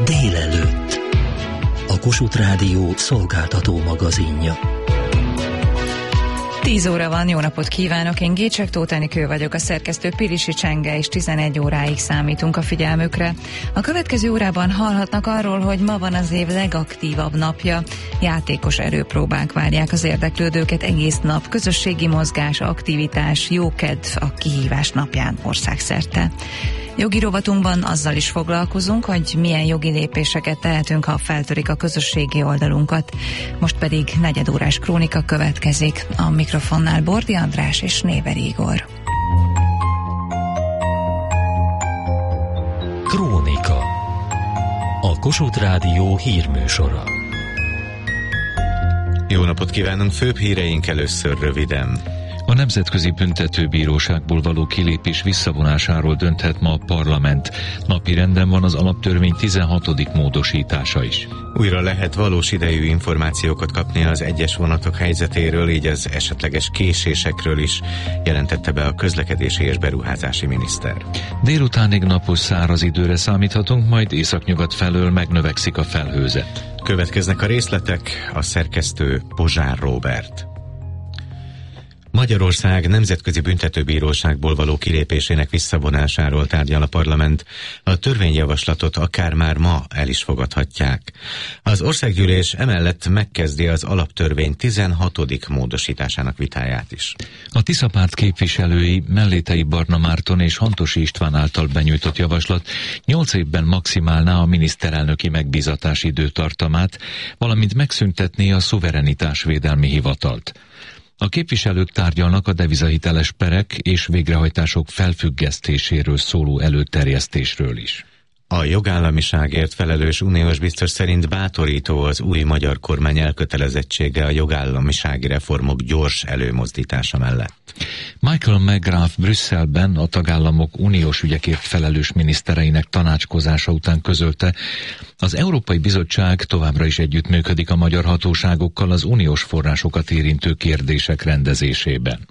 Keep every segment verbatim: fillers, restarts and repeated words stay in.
Délelőtt. A Kossuth Rádió szolgáltató magazinja. tíz óra van, jó napot kívánok, én Gécsek Tóth Enikő vagyok, a szerkesztő Pirisi Csenge, és tizenegy óráig számítunk a figyelmükre. A következő órában hallhatnak arról, hogy ma van az év legaktívabb napja. Játékos erőpróbák várják az érdeklődőket egész nap, közösségi mozgás, aktivitás, jókedv a kihívás napján országszerte. Jogi rovatunkban azzal is foglalkozunk, hogy milyen jogi lépéseket tehetünk, ha feltörik a közösségi oldalunkat. Most pedig negyedórás krónika következik. A mikrofonnál Bordi András és Néver Igor. Krónika. A Kossuth Rádió hírműsora. Jó napot kívánunk, főbb híreink először röviden. A Nemzetközi Büntetőbíróságból való kilépés visszavonásáról dönthet ma a parlament. Napirenden van az alaptörvény tizenhatodik módosítása is. Újra lehet valós idejű információkat kapni az egyes vonatok helyzetéről, így az esetleges késésekről is, jelentette be a közlekedési és beruházási miniszter. Délutánig napos száraz időre számíthatunk, majd északnyugat felől megnövekszik a felhőzet. Következnek a részletek, a szerkesztő Pozsár Róbert. Magyarország Nemzetközi Büntetőbíróságból való kilépésének visszavonásáról tárgyal a parlament. A törvényjavaslatot akár már ma el is fogadhatják. Az országgyűlés emellett megkezdi az alaptörvény tizenhatodik módosításának vitáját is. A Tisza párt képviselői Mellétei Barna Márton és Hantosi István által benyújtott javaslat nyolc évben maximálná a miniszterelnöki megbízatási időtartamát, valamint megszüntetné a szuverenitásvédelmi hivatalt. A képviselők tárgyalnak a devizahiteles perek és végrehajtások felfüggesztéséről szóló előterjesztésről is. A jogállamiságért felelős uniós biztos szerint bátorító az új magyar kormány elkötelezettsége a jogállamisági reformok gyors előmozdítása mellett. Michael McGrath Brüsszelben a tagállamok uniós ügyekért felelős minisztereinek tanácskozása után közölte, az Európai Bizottság továbbra is együttműködik a magyar hatóságokkal az uniós forrásokat érintő kérdések rendezésében.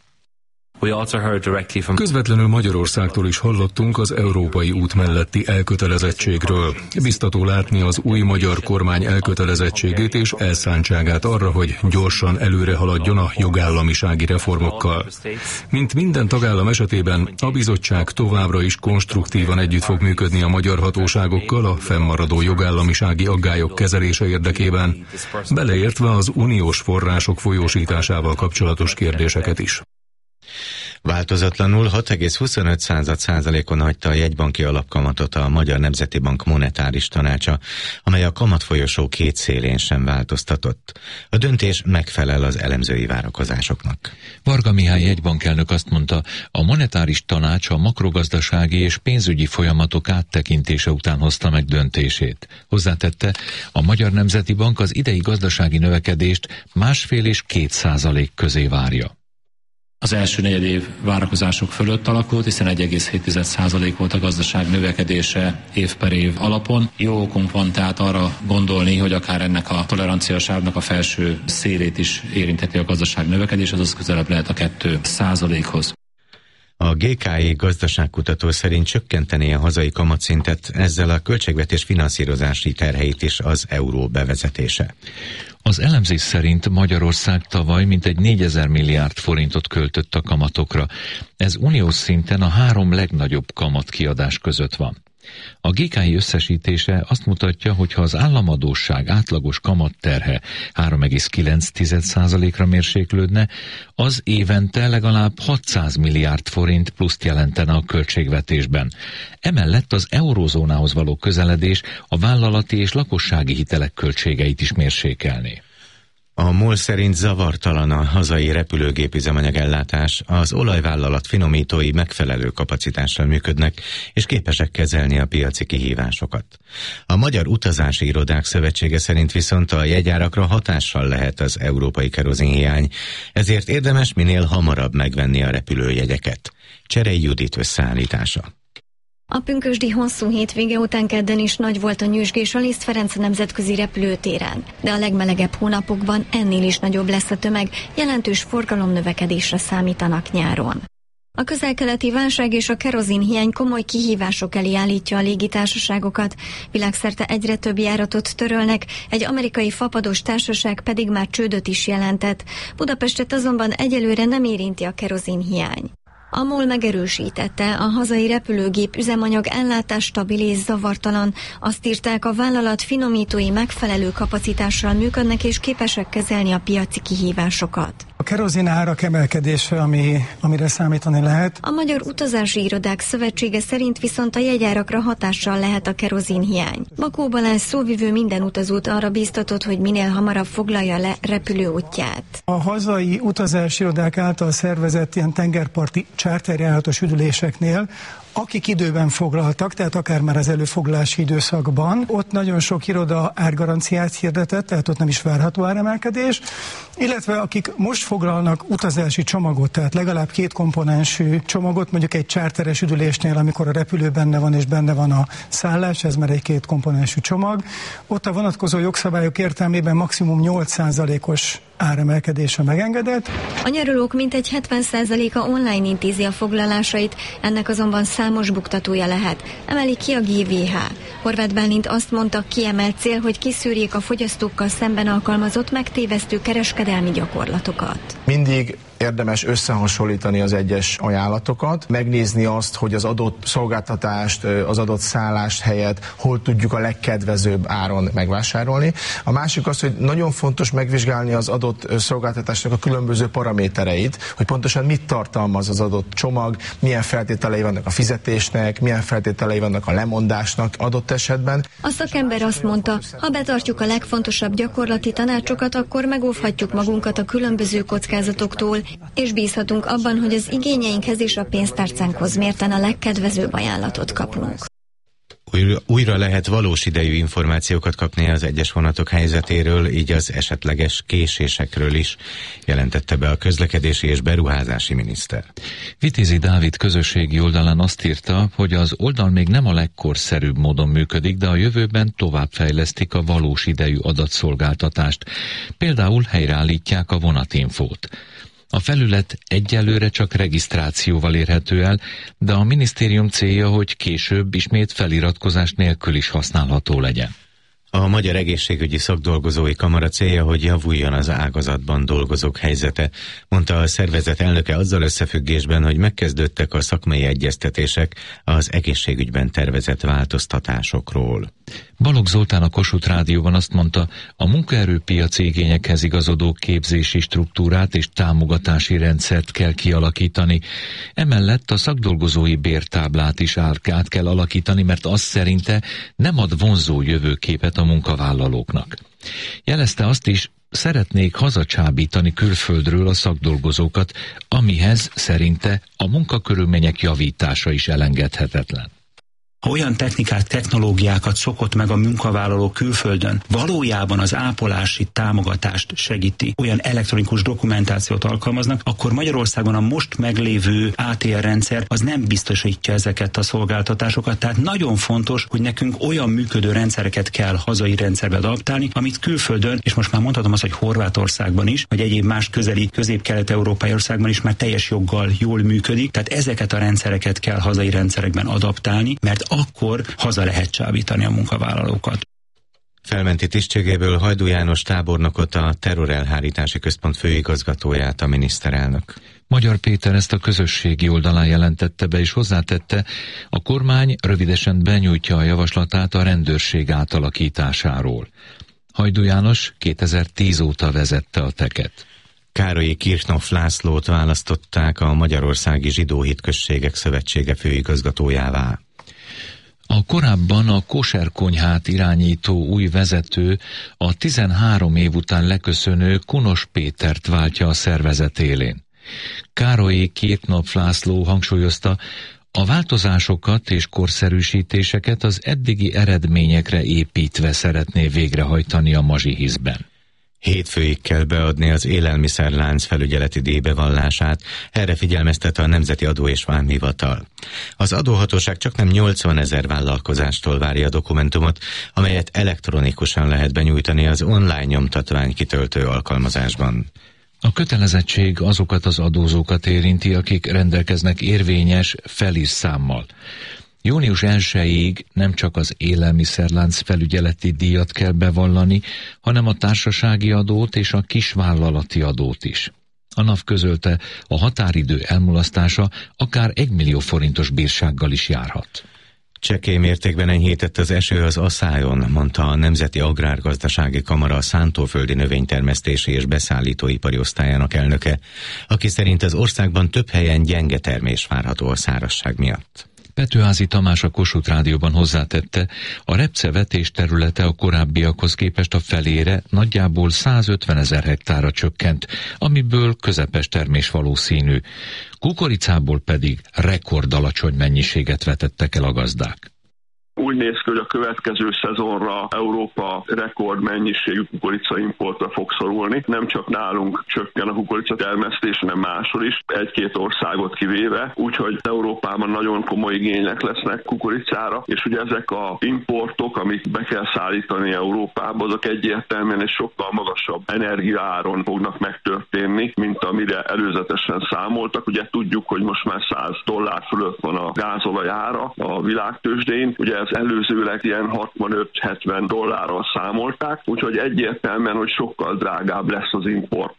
Közvetlenül Magyarországtól is hallottunk az európai út melletti elkötelezettségről. Biztató látni az új magyar kormány elkötelezettségét és elszántságát arra, hogy gyorsan előre haladjon a jogállamisági reformokkal. Mint minden tagállam esetében, a bizottság továbbra is konstruktívan együtt fog működni a magyar hatóságokkal a fennmaradó jogállamisági aggályok kezelése érdekében, beleértve az uniós források folyósításával kapcsolatos kérdéseket is. Változatlanul hat egész huszonöt százalékon hagyta a jegybanki alapkamatot a Magyar Nemzeti Bank monetáris tanácsa, amely a kamatfolyosó két szélén sem változtatott. A döntés megfelel az elemzői várakozásoknak. Varga Mihály jegybankelnök azt mondta, a monetáris tanács a makrogazdasági és pénzügyi folyamatok áttekintése után hozta meg döntését. Hozzátette, a Magyar Nemzeti Bank az idei gazdasági növekedést másfél és két százalék közé várja. Az első negyedév várakozások fölött alakult, hiszen egy egész hét százalék volt a gazdaság növekedése év per év alapon. Jó okunk van tehát arra gondolni, hogy akár ennek a toleranciasávnak a felső szélét is érintheti a gazdaság növekedés, azaz közelebb lehet a két százalékhoz. A gé ká i gazdaságkutató szerint csökkenteni a hazai kamatszintet, ezzel a költségvetés finanszírozási terheit is az euró bevezetése. Az elemzés szerint Magyarország tavaly mintegy négyezer milliárd forintot költött a kamatokra. Ez uniós szinten a három legnagyobb kamatkiadás között van. A gé ká i összesítése azt mutatja, hogy ha az államadósság átlagos kamatterhe három egész kilenc százalékra mérséklődne, az évente legalább hatszáz milliárd forint pluszt jelentene a költségvetésben. Emellett az eurózónához való közeledés a vállalati és lakossági hitelek költségeit is mérsékelné. A MOL szerint zavartalan a hazai repülőgépüzemanyagellátás, az olajvállalat finomítói megfelelő kapacitással működnek, és képesek kezelni a piaci kihívásokat. A Magyar Utazási Irodák Szövetsége szerint viszont a jegyárakra hatással lehet az európai kerozinhiány, ezért érdemes minél hamarabb megvenni a repülőjegyeket. Cserei Judit összeállítása. A pünkösdi hosszú hétvége után kedden is nagy volt a nyüzsgés a Liszt Ferenc nemzetközi repülőtéren, de a legmelegebb hónapokban ennél is nagyobb lesz a tömeg, jelentős forgalomnövekedésre számítanak nyáron. A közel-keleti válság és a kerozin hiány komoly kihívások elé állítja a légitársaságokat. Világszerte egyre több járatot törölnek, egy amerikai fapados társaság pedig már csődöt is jelentett. Budapestet azonban egyelőre nem érinti a kerozin hiány. A MOL megerősítette, a hazai repülőgép üzemanyag ellátás stabil és zavartalan. Azt írták, a vállalat finomítói megfelelő kapacitással működnek és képesek kezelni a piaci kihívásokat. A kerozin árak emelkedése, ami, amire számítani lehet. A Magyar Utazási Irodák Szövetsége szerint viszont a jegyárakra hatással lehet a kerozin hiány. Bakó Balázs szóvivő minden utazót arra bíztatott, hogy minél hamarabb foglalja le repülőútját. A hazai utazási irodák által szervezett ilyen tengerparti charterjáratos üdüléseknél, akik időben foglaltak, tehát akár már az előfoglalási időszakban, ott nagyon sok iroda árgaranciát hirdetett, tehát ott nem is várható áremelkedés, illetve akik most foglalnak utazási csomagot, tehát legalább két komponensű csomagot, mondjuk egy charteres üdülésnél, amikor a repülő benne van és benne van a szállás, ez már egy két komponensű csomag, ott a vonatkozó jogszabályok értelmében maximum nyolc százalékos áremelkedése megengedett. A nyaralók mintegy hetven százaléka online intézi a foglalásait, ennek azonban számos buktatója lehet, emeli ki a gé vé há. Horváth Bálint azt mondta, kiemelt cél, hogy kiszűrjék a fogyasztókkal szemben alkalmazott megtévesztő kereskedelmi gyakorlatokat. Mindig érdemes összehasonlítani az egyes ajánlatokat, megnézni azt, hogy az adott szolgáltatást, az adott szállást helyett hol tudjuk a legkedvezőbb áron megvásárolni. A másik az, hogy nagyon fontos megvizsgálni az adott szolgáltatásnak a különböző paramétereit, hogy pontosan mit tartalmaz az adott csomag, milyen feltételei vannak a fizetésnek, milyen feltételei vannak a lemondásnak adott esetben. A szakember azt mondta, ha betartjuk a legfontosabb gyakorlati tanácsokat, akkor megóvhatjuk magunkat a különböző kockázatoktól, és bízhatunk abban, hogy az igényeinkhez és a pénztárcánkhoz mérten a legkedvezőbb ajánlatot kapunk. Újra, újra lehet valós idejű információkat kapni az egyes vonatok helyzetéről, így az esetleges késésekről is, jelentette be a közlekedési és beruházási miniszter. Vitézi Dávid közösségi oldalán azt írta, hogy az oldal még nem a legkorszerűbb módon működik, de a jövőben továbbfejlesztik a valós idejű adatszolgáltatást. Például helyreállítják a vonatinfót. A felület egyelőre csak regisztrációval érhető el, de a minisztérium célja, hogy később ismét feliratkozás nélkül is használható legyen. A Magyar Egészségügyi Szakdolgozói Kamara célja, hogy javuljon az ágazatban dolgozók helyzete, mondta a szervezet elnöke azzal összefüggésben, hogy megkezdődtek a szakmai egyeztetések az egészségügyben tervezett változtatásokról. Balogh Zoltán a Kossuth Rádióban azt mondta, a munkaerőpiaci igényekhez igazodó képzési struktúrát és támogatási rendszert kell kialakítani. Emellett a szakdolgozói bértáblát is át kell alakítani, mert az szerinte nem ad vonzó jövőképet a munkavállalóknak. Jelezte azt is, szeretnék hazacsábítani külföldről a szakdolgozókat, amihez szerinte a munkakörülmények javítása is elengedhetetlen. Ha olyan technikát, technológiákat szokott meg a munkavállaló külföldön, valójában az ápolási támogatást segíti, olyan elektronikus dokumentációt alkalmaznak, akkor Magyarországon a most meglévő á té er rendszer az nem biztosítja ezeket a szolgáltatásokat, tehát nagyon fontos, hogy nekünk olyan működő rendszereket kell hazai rendszerbe adaptálni, amit külföldön, és most már mondhatom azt, hogy Horvátországban is, vagy egyéb más közeli, közép-kelet-európai országban is már teljes joggal jól működik, tehát ezeket a rendszereket kell hazai rendszerekben adaptálni, mert akkor haza lehet csábítani a munkavállalókat. Felmenti tisztségéből Hajdú János tábornokot, a Terrorelhárítási Központ főigazgatóját a miniszterelnök. Magyar Péter ezt a közösségi oldalán jelentette be, és hozzátette, a kormány rövidesen benyújtja a javaslatát a rendőrség átalakításáról. Hajdú János kétezer-tíz óta vezette a teket. Károlyi Kirchhoff Lászlót választották a Magyarországi Zsidó Hitközségek Szövetsége főigazgatójává. A korábban a kosárkonyhát irányító új vezető a tizenhárom év után leköszönő Kunos Pétert váltja a szervezet élén. Károlyi Kirchhoff László hangsúlyozta, a változásokat és korszerűsítéseket az eddigi eredményekre építve szeretné végrehajtani a Mazsihizben. Hétfőig kell beadni az élelmiszerlánc felügyeleti díjbevallását, erre figyelmeztet a Nemzeti Adó és Vámhivatal. Az adóhatóság csaknem nyolcvanezer vállalkozástól várja a dokumentumot, amelyet elektronikusan lehet benyújtani az online nyomtatvány kitöltő alkalmazásban. A kötelezettség azokat az adózókat érinti, akik rendelkeznek érvényes felírszámmal. június elsejéig nem csak az élelmiszerlánc felügyeleti díjat kell bevallani, hanem a társasági adót és a kisvállalati adót is. A NAV közölte, a határidő elmulasztása akár egymillió forintos bírsággal is járhat. Csekély mértékben enyhített az eső az Aszályon, mondta a Nemzeti Agrárgazdasági Kamara a szántóföldi növénytermesztési és beszállítóipari osztályának elnöke, aki szerint az országban több helyen gyenge termés várható a szárazság miatt. Petőházy Tamás a Kossuth Rádióban hozzátette, a repce vetés területe a korábbiakhoz képest a felére nagyjából százötvenezer hektárra csökkent, amiből közepes termés valószínű. Kukoricából pedig rekordalacsony mennyiséget vetettek el a gazdák. Úgy néz ki, hogy a következő szezonra Európa rekordmennyiségű kukoricaimportra fog szorulni. Nem csak nálunk csökken a kukoricatermesztés, hanem máshol is, egy-két országot kivéve. Úgyhogy Európában nagyon komoly igények lesznek kukoricára, és ugye ezek a importok, amik be kell szállítani Európába, azok egyértelműen egy sokkal magasabb energiaáron fognak megtörténni, mint amire előzetesen számoltak. Ugye tudjuk, hogy most már száz dollár fölött van a gázolaj ára a világtőzsdén. Ugye ez előzőleg ilyen hatvanöt-hetven dollárral számolták, úgyhogy egyértelműen, hogy sokkal drágább lesz az import.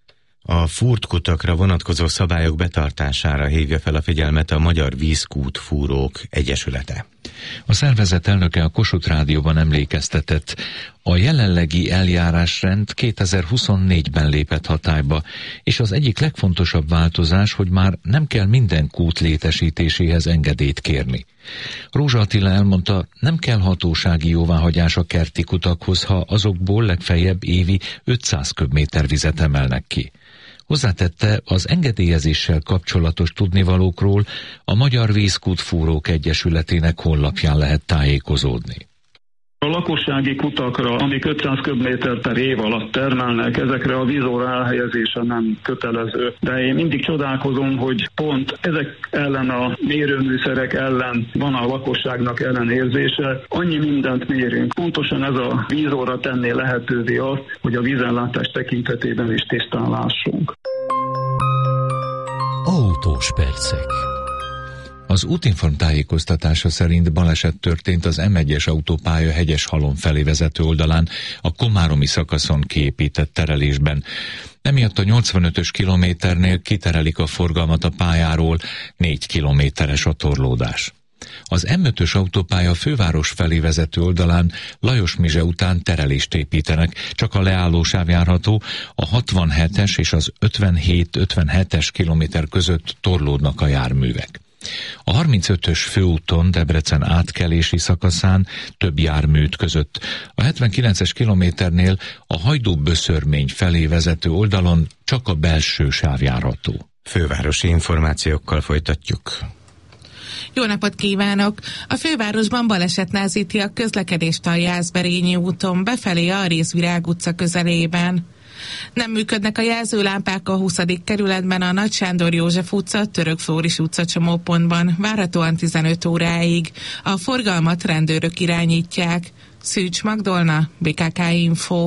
A fúrtkutakra vonatkozó szabályok betartására hívja fel a figyelmet a Magyar Vízkútfúrók Egyesülete. A szervezet elnöke a Kossuth Rádióban emlékeztetett, a jelenlegi eljárásrend kétezer-huszonnégyben lépett hatályba, és az egyik legfontosabb változás, hogy már nem kell minden kút létesítéséhez engedélyt kérni. Rózsa Attila elmondta, nem kell hatósági jóváhagyás a kerti kutakhoz, ha azokból legfeljebb évi ötszáz köbméter vizet emelnek ki. Hozzátette, az engedélyezéssel kapcsolatos tudnivalókról a Magyar Vízkútfúrók Egyesületének honlapján lehet tájékozódni. A lakossági kutakra, amik ötszáz köbméter per év alatt termelnek, ezekre a vízóra elhelyezése nem kötelező. De én mindig csodálkozom, hogy pont ezek ellen a mérőműszerek ellen van a lakosságnak ellenérzése. Annyi mindent mérünk. Pontosan ez a vízóra tenné lehetővé azt, hogy a vízellátás tekintetében is tisztán lássunk. Autós percek. Az Útinform tájékoztatása szerint baleset történt az M egyes autópálya Hegyeshalom felé vezető oldalán, a komáromi szakaszon kiépített terelésben. Emiatt a nyolcvanötös kilométernél kiterelik a forgalmat a pályáról, négy kilométeres a torlódás. Az M ötös autópálya főváros felé vezető oldalán Lajos Mizse után terelést építenek, csak a leállósáv járható, a hatvanhetes és az ötvenhét ötvenhetes kilométer között torlódnak a járművek. A harmincötös főúton Debrecen átkelési szakaszán több jármű között. A hetvenkilences kilométernél a Hajdú-Böszörmény felé vezető oldalon csak a belső sáv járható. Fővárosi információkkal folytatjuk. Jó napot kívánok! A fővárosban baleset nehezíti a közlekedést a Jászberényi úton befelé a Részvirág utca közelében. Nem működnek a jelzőlámpák a huszadik kerületben, a Nagy Sándor József utca, Török Flóris utca csomópontban, várhatóan tizenöt óráig. A forgalmat rendőrök irányítják. Szűcs Magdolna, bé ká ká Info.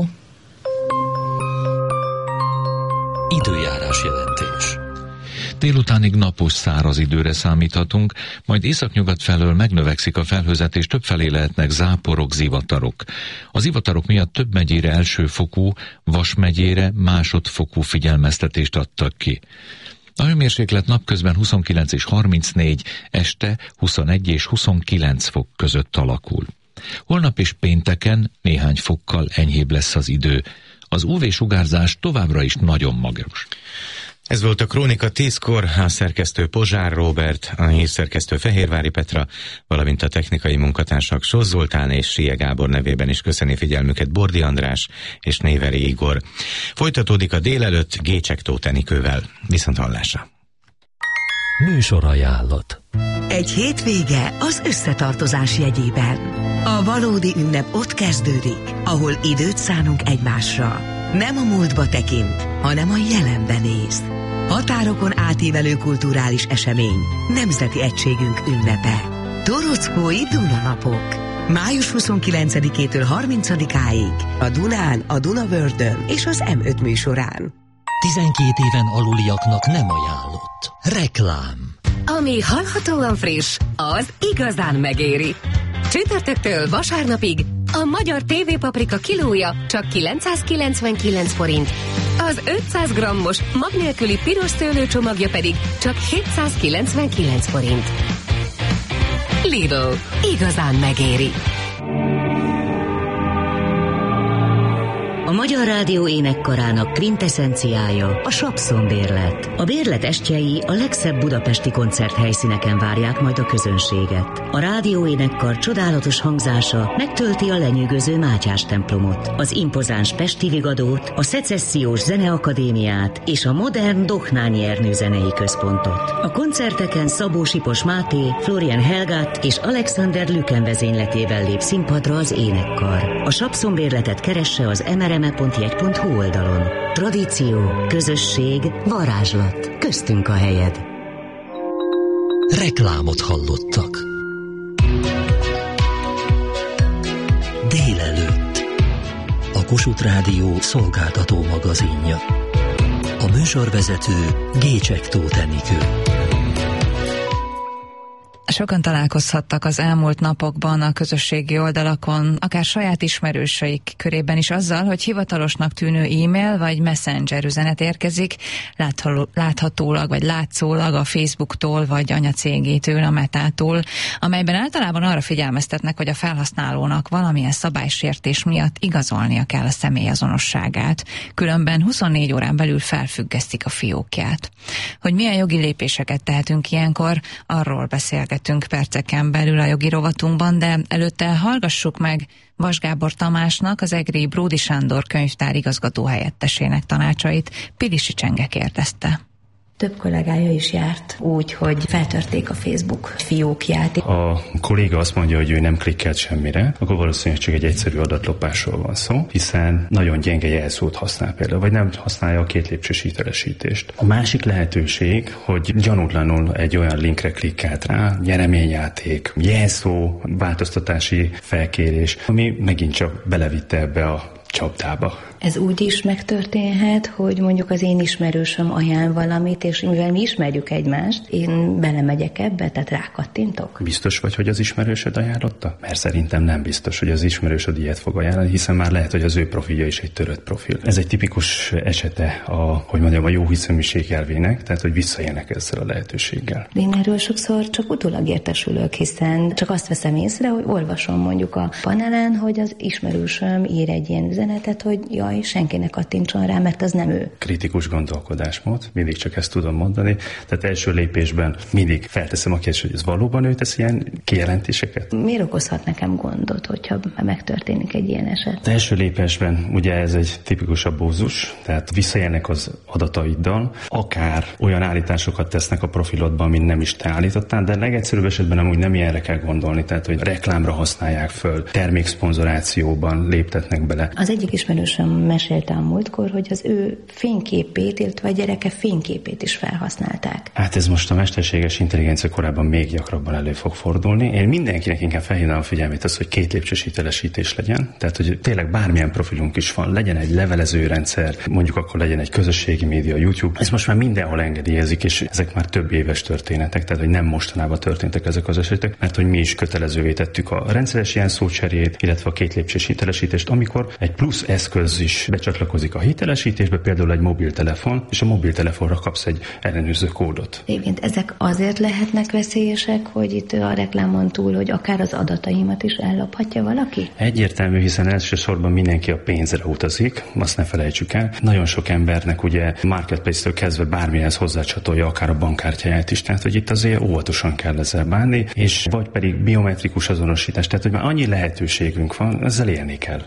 Időjárás jelentés. Délutánig napos száraz időre számíthatunk, majd északnyugat felől megnövekszik a felhőzet, és többfelé lehetnek záporok, zivatarok. Az zivatarok miatt több megyére elsőfokú, Vas megyére másodfokú figyelmeztetést adtak ki. A hőmérséklet napközben huszonkilenc és harmincnégy, este huszonegy és huszonkilenc fok között alakul. Holnap és pénteken néhány fokkal enyhébb lesz az idő. Az ú vé-sugárzás továbbra is nagyon magas. Ez volt a Krónika tízkor, a szerkesztő Pozsár Róbert, a hírszerkesztő Fehérvári Petra, valamint a technikai munkatársak Sos Zoltán és Sie Gábor nevében is köszöni figyelmüket Bordi András és Néveri Igor. Folytatódik a délelőtt Gécsek Tóth Enikővel. Viszont hallásra! Műsorajánlat. Egy hétvége az összetartozás jegyében. A valódi ünnep ott kezdődik, ahol időt szánunk egymásra. Nem a múltba tekint, hanem a jelenbe néz. Határokon átívelő kulturális esemény, nemzeti egységünk ünnepe. Torockói Dunanapok. május huszonkilencedikétől harmincadikáig a Dunán, a Dunavördön és az M öt műsorán. tizenkét éven aluliaknak nem ajánlott. Reklám. Ami hallhatóan friss, az igazán megéri. Csütörtöktől vasárnapig a magyar té vé paprika kilója csak kilencszázkilencvenkilenc forint, az ötszáz grammos mag nélküli piros szőlőcsomagja pedig csak hétszázkilencvenkilenc forint. Lidl, igazán megéri. A Magyar Rádió énekkarának kvintessenciája a Sapszon-bérlet. A bérlet estjei a legszebb budapesti koncerthelyszíneken várják majd a közönséget. A rádió énekkar csodálatos hangzása megtölti a lenyűgöző Mátyás templomot, az impozáns Pesti Vigadót, a Szecessziós Zeneakadémiát és a modern Dohnányi Ernő Zenei Központot. A koncerteken Szabó Sipos Máté, Florian Helgát és Alexander Lüken vezényletével lép színpadra az énekkar. A Sapszon-bérletet keresse az em er em e pont jegy pont hu oldalon. Tradíció, közösség, varázslat. Köztünk a helyed. Reklámot hallottak. Délelőtt. A Kossuth Rádió szolgáltató magazinja. A műsorvezető Gécsek Tóth Enikő. Sokan találkozhattak az elmúlt napokban a közösségi oldalakon, akár saját ismerőseik körében is azzal, hogy hivatalosnak tűnő e-mail vagy messenger üzenet érkezik, láthatólag vagy látszólag a Facebooktól vagy anyacégétől, a Metától, amelyben általában arra figyelmeztetnek, hogy a felhasználónak valamilyen szabálysértés miatt igazolnia kell a személyazonosságát, különben huszonnégy órán belül felfüggesztik a fiókját. Hogy milyen jogi lépéseket tehetünk ilyenkor, arról beszélgetünk perceken belül a jogi rovatunkban, de előtte hallgassuk meg Vas Gábor Tamásnak, az egri Bródy Sándor könyvtár igazgató helyettesének tanácsait. Pilisi Csenge kérdezte. Több kollégája is járt úgy, hogy feltörték a Facebook fiókját. A kolléga azt mondja, hogy ő nem klikkelt semmire, akkor valószínűleg csak egy egyszerű adatlopásról van szó, hiszen nagyon gyenge jelszót használ például, vagy nem használja a két lépcsős hitelesítést. A másik lehetőség, hogy gyanútlanul egy olyan linkre klikkelt rá, nyereményjáték, jelszó, változtatási felkérés, ami megint csak belevitte ebbe a csapdába. Ez úgy is megtörténhet, hogy mondjuk az én ismerősöm ajánl valamit, és mivel mi ismerjük egymást, én belemegyek ebbe, tehát rákattintok? Biztos vagy, hogy az ismerősöd ajánlotta? Mert szerintem nem biztos, hogy az ismerősöd ilyet fog ajánlani, hiszen már lehet, hogy az ő profilja is egy törött profil. Ez egy tipikus esete a, hogy mondjam, a jó hiszeműség elvének, tehát hogy visszaélnek ezzel a lehetőséggel. Én erről sokszor csak utólag értesülök, hiszen csak azt veszem észre, hogy olvasom mondjuk a panelen, hogy az ismerősöm ír egy ilyen üzenetet, hogy jaj, senkinek kattintson rá, mert az nem ő. Kritikus gondolkodásmód, mindig csak ezt tudom mondani. Tehát első lépésben mindig felteszem a kérdést, hogy ez valóban ő tesz ilyen kijelentéseket. Miért okozhat nekem gondot, hogyha megtörténik egy ilyen eset? Az első lépésben ugye ez egy tipikus abúzus, tehát visszajelnek az adataiddal, akár olyan állításokat tesznek a profilodban, mint nem is te állítottál, de legegyszerűbb esetben amúgy nem ilyenre kell gondolni, tehát hogy reklámra használják föl, termékszponzorációban léptetnek bele. Az egyik ismerősöm mesélte a múltkor, hogy az ő fényképét, illetve a gyereke fényképét is felhasználták. Hát ez most a mesterséges intelligencia korában még gyakrabban elő fog fordulni. Én mindenkinek inkább felhívnám a figyelmét az, hogy két lépcsős hitelesítés legyen. Tehát, hogy tényleg bármilyen profilunk is van, legyen egy levelező rendszer, mondjuk akkor legyen egy közösségi média, YouTube. Ez most már mindenhol engedélyezik, és ezek már több éves történetek, tehát hogy nem mostanában történtek ezek az esetek, mert hogy mi is kötelezővé tettük a rendszeres ilyen szócserét, illetve a két lépcsős hitelesítést, amikor egy plusz eszköz is becsatlakozik a hitelesítésbe, például egy mobiltelefon, és a mobiltelefonra kapsz egy ellenőrző kódot. Egyébként ezek azért lehetnek veszélyesek, hogy itt a reklámon túl, hogy akár az adataimat is ellophatja valaki? Egyértelmű, hiszen elsősorban mindenki a pénzre utazik, azt ne felejtsük el. Nagyon sok embernek ugye marketplace-től kezdve bármihez hozzácsatolja, akár a bankkártyáját is, tehát hogy itt azért óvatosan kell ezzel bánni, és vagy pedig biometrikus azonosítás, tehát hogy már annyi lehetőségünk van, ezzel élni kell.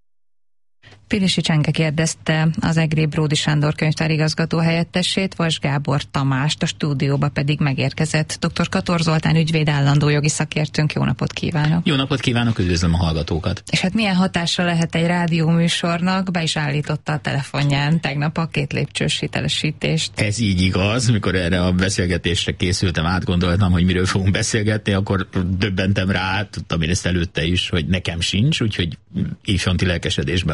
Pilisi Csenge kérdezte az egri Bródy Sándor könyvtár igazgató helyettesét, Vas Gábor Tamást, a stúdióba pedig megérkezett dr. Kator Zoltán ügyvéd, állandó jogi szakértőnk. Jó napot kívánok! Jó napot kívánok, üdvözlöm a hallgatókat! És hát milyen hatása lehet egy rádióműsornak? Be is állította a telefonján tegnap a két lépcsős hitelesítést. Ez így igaz, mikor erre a beszélgetésre készültem, átgondoltam, hogy miről fogunk beszélgetni, akkor döbbentem rá, tudtam én ezt előtte is, hogy nekem sincs, úgyhogy ifjanti lelkesedésben azonnal be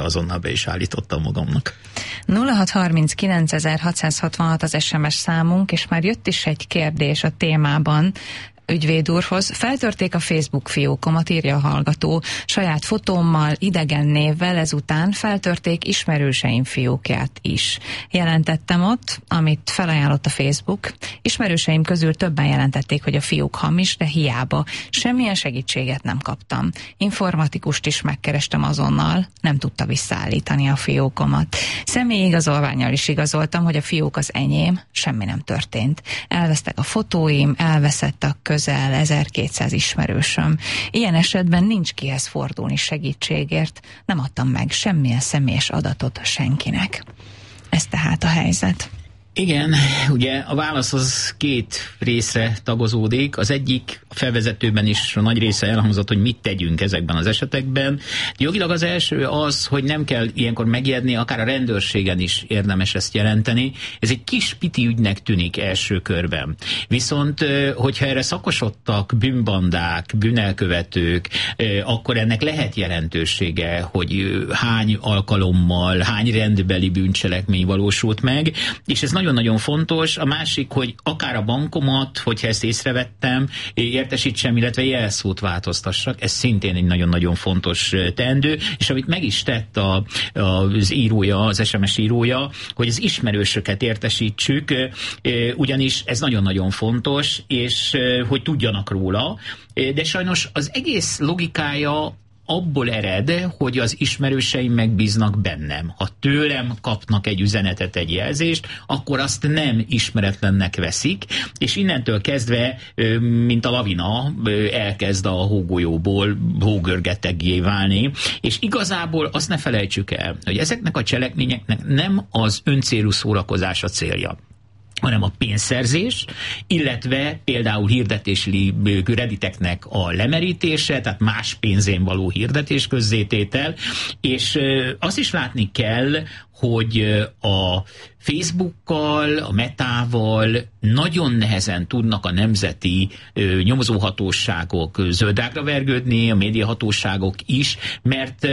is állítottam magamnak. nulla hat harminc kilencezer-hatszázhatvanhat az es em es számunk, és már jött is egy kérdés a témában ügyvéd úrhoz. Feltörték a Facebook fiókomat, írja a hallgató, saját fotómmal, idegen névvel, ezután feltörték ismerőseim fiókját is. Jelentettem ott, amit felajánlott a Facebook. Ismerőseim közül többen jelentették, hogy a fiók hamis, de hiába. Semmilyen segítséget nem kaptam. Informatikust is megkerestem azonnal, nem tudta visszaállítani a fiókomat. Személyi igazolvánnyal is igazoltam, hogy a fiók az enyém, semmi nem történt. Elvesztek a fotóim, elveszett a közel ezerkétszáz ismerősöm. Ilyen esetben nincs kihez fordulni segítségért, nem adtam meg semmilyen személyes adatot senkinek. Ez tehát a helyzet. Igen, ugye a válasz az két részre tagozódik. Az egyik a felvezetőben is a nagy része elhangzott, hogy mit tegyünk ezekben az esetekben. Jogilag az első az, hogy nem kell ilyenkor megijedni, akár a rendőrségen is érdemes ezt jelenteni. Ez egy kis piti ügynek tűnik első körben. Viszont, hogyha erre szakosodtak bűnbandák, bűnelkövetők, akkor ennek lehet jelentősége, hogy hány alkalommal, hány rendbeli bűncselekmény valósult meg, és ez nagyon-nagyon fontos. A másik, hogy akár a bankomat, hogyha ezt észrevettem, értesítsem, illetve jelszót változtassak. Ez szintén egy nagyon-nagyon fontos teendő, és amit meg is tett a, a, az írója, az es em es írója, hogy az ismerősöket értesítsük, ugyanis ez nagyon-nagyon fontos, és hogy tudjanak róla, de sajnos az egész logikája abból ered, hogy az ismerőseim megbíznak bennem. Ha tőlem kapnak egy üzenetet, egy jelzést, akkor azt nem ismeretlennek veszik, és innentől kezdve, mint a lavina, elkezd a hógolyóból hógörgeteggé válni, és igazából azt ne felejtsük el, hogy ezeknek a cselekményeknek nem az öncélú szórakozás a célja, hanem a pénzszerzés, illetve például hirdetési krediteknek a lemerítése, tehát más pénzén való hirdetés közzététel, és azt is látni kell, hogy a Facebookkal, a Metával nagyon nehezen tudnak a nemzeti ö, nyomozóhatóságok zöldágra vergődni, a médiahatóságok is, mert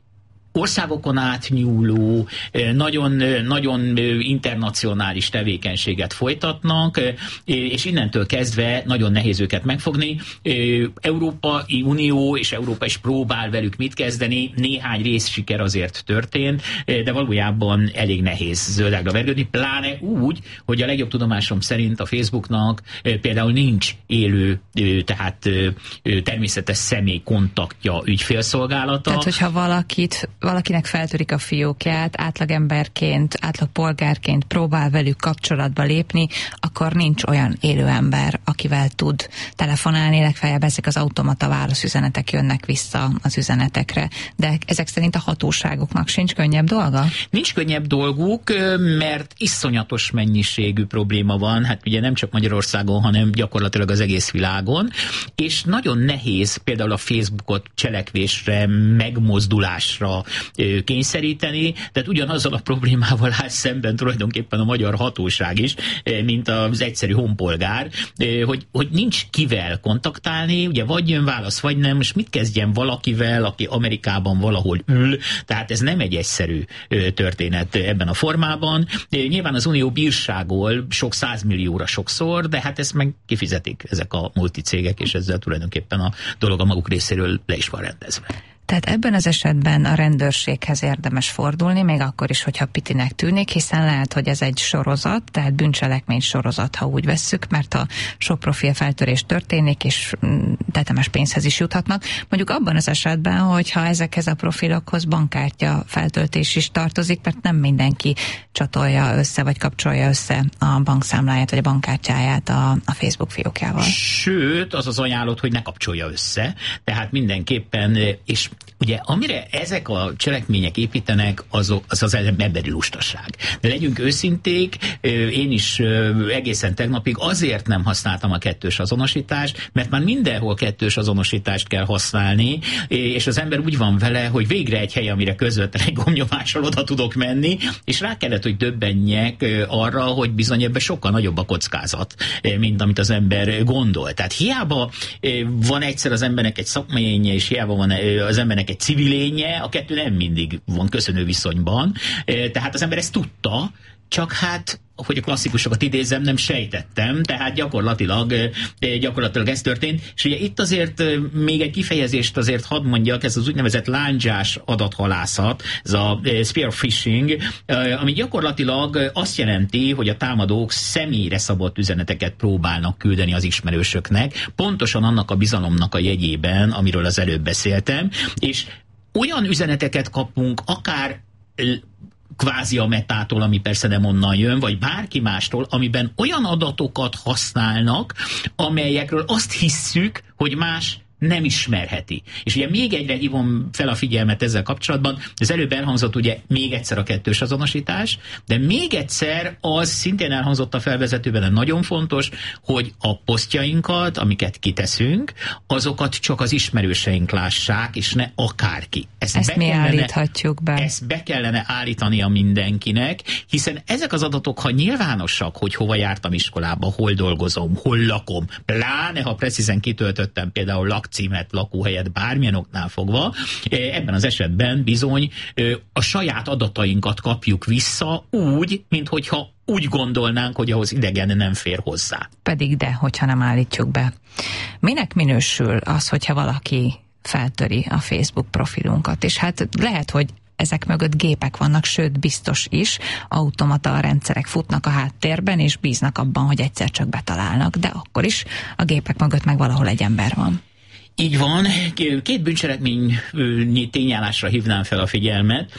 országokon átnyúló, nagyon, nagyon internacionális tevékenységet folytatnak, és innentől kezdve nagyon nehéz őket megfogni. Európai Unió és Európa is próbál velük mit kezdeni, néhány részsiker azért történt, de valójában elég nehéz zöldágra vergődni, pláne úgy, hogy a legjobb tudomásom szerint a Facebooknak például nincs élő, tehát természetes személy kontaktja, ügyfélszolgálata. Tehát, hogyha valakit valakinek feltörik a fiókját, átlagemberként, átlagpolgárként próbál velük kapcsolatba lépni, akkor nincs olyan élő ember, akivel tud telefonálni, legfeljebb ezek az automata válaszüzenetek jönnek vissza az üzenetekre. De ezek szerint a hatóságoknak sincs könnyebb dolga? Nincs könnyebb dolguk, mert iszonyatos mennyiségű probléma van, hát ugye nem csak Magyarországon, hanem gyakorlatilag az egész világon, és nagyon nehéz például a Facebookot cselekvésre, megmozdulásra kényszeríteni, tehát ugyanazzal a problémával áll szemben tulajdonképpen a magyar hatóság is, mint az egyszerű honpolgár, hogy, hogy nincs kivel kontaktálni, ugye vagy jön válasz, vagy nem, most mit kezdjen valakivel, aki Amerikában valahol ül, tehát ez nem egy egyszerű történet ebben a formában. Nyilván az Unió bírságol sok százmillióra sokszor, de hát ezt meg kifizetik ezek a multicégek, és ezzel tulajdonképpen a dolog a maguk részéről le is van rendezve. Tehát ebben az esetben a rendőrséghez érdemes fordulni, még akkor is, hogyha pitinek tűnik, hiszen lehet, hogy ez egy sorozat, tehát bűncselekmény sorozat, ha úgy vesszük, mert a sok profilfeltörés történik, és tetemes pénzhez is juthatnak. Mondjuk abban az esetben, hogyha ezekhez a profilokhoz bankkártya feltöltés is tartozik, mert nem mindenki csatolja össze, vagy kapcsolja össze a bankszámláját, vagy a bankkártyáját a, a Facebook fiókjával. Sőt, az az ajánlott, hogy ne kapcsolja össze, tehát mindenképpen, és ugye amire ezek a cselekmények építenek, azok, az az emberi lustaság. De legyünk őszinték, én is egészen tegnapig azért nem használtam a kettős azonosítást, mert már mindenhol kettős azonosítást kell használni, és az ember úgy van vele, hogy végre egy hely, amire közvetlen egy gombnyomással oda tudok menni, és rá kellett, hogy döbbenjek arra, hogy bizony ebben sokkal nagyobb a kockázat, mint amit az ember gondol. Tehát hiába van egyszer az embernek egy szakmajénje, és hiába van az ember embernek egy civilénye, a kettő nem mindig van köszönő viszonyban. Tehát az ember ezt tudta, csak hát, hogy a klasszikusokat idézem, nem sejtettem, tehát gyakorlatilag, gyakorlatilag ez történt. És ugye itt azért még egy kifejezést azért hadd mondjak, ez az úgynevezett lándzsás adathalászat, ez a spear phishing, ami gyakorlatilag azt jelenti, hogy a támadók személyre szabott üzeneteket próbálnak küldeni az ismerősöknek, pontosan annak a bizalomnak a jegyében, amiről az előbb beszéltem, és olyan üzeneteket kapunk, akár kvázi a Metától, ami persze nem onnan jön, vagy bárki mástól, amiben olyan adatokat használnak, amelyekről azt hisszük, hogy más nem ismerheti. És ugye még egyre hívom fel a figyelmet ezzel kapcsolatban, az előbb elhangzott ugye még egyszer a kettős azonosítás, de még egyszer az szintén elhangzott a felvezetőben, de nagyon fontos, hogy a posztjainkat, amiket kiteszünk, azokat csak az ismerőseink lássák, és ne akárki. Ezt, ezt mi kellene, állíthatjuk be. Ezt be kellene állítania mindenkinek, hiszen ezek az adatok, ha nyilvánosak, hogy hova jártam iskolába, hol dolgozom, hol lakom, pláne ha precízen kitöltöttem például lak címet, lakóhelyet, bármilyen oknál fogva, ebben az esetben bizony a saját adatainkat kapjuk vissza úgy, minthogyha úgy gondolnánk, hogy ahhoz idegen nem fér hozzá. Pedig de, hogyha nem állítjuk be. Minek minősül az, hogyha valaki feltöri a Facebook profilunkat? És hát lehet, hogy ezek mögött gépek vannak, sőt biztos is, automata rendszerek futnak a háttérben, és bíznak abban, hogy egyszer csak betalálnak, de akkor is a gépek mögött meg valahol egy ember van. Így van, két bűncselekményi tényállásra hívnám fel a figyelmet.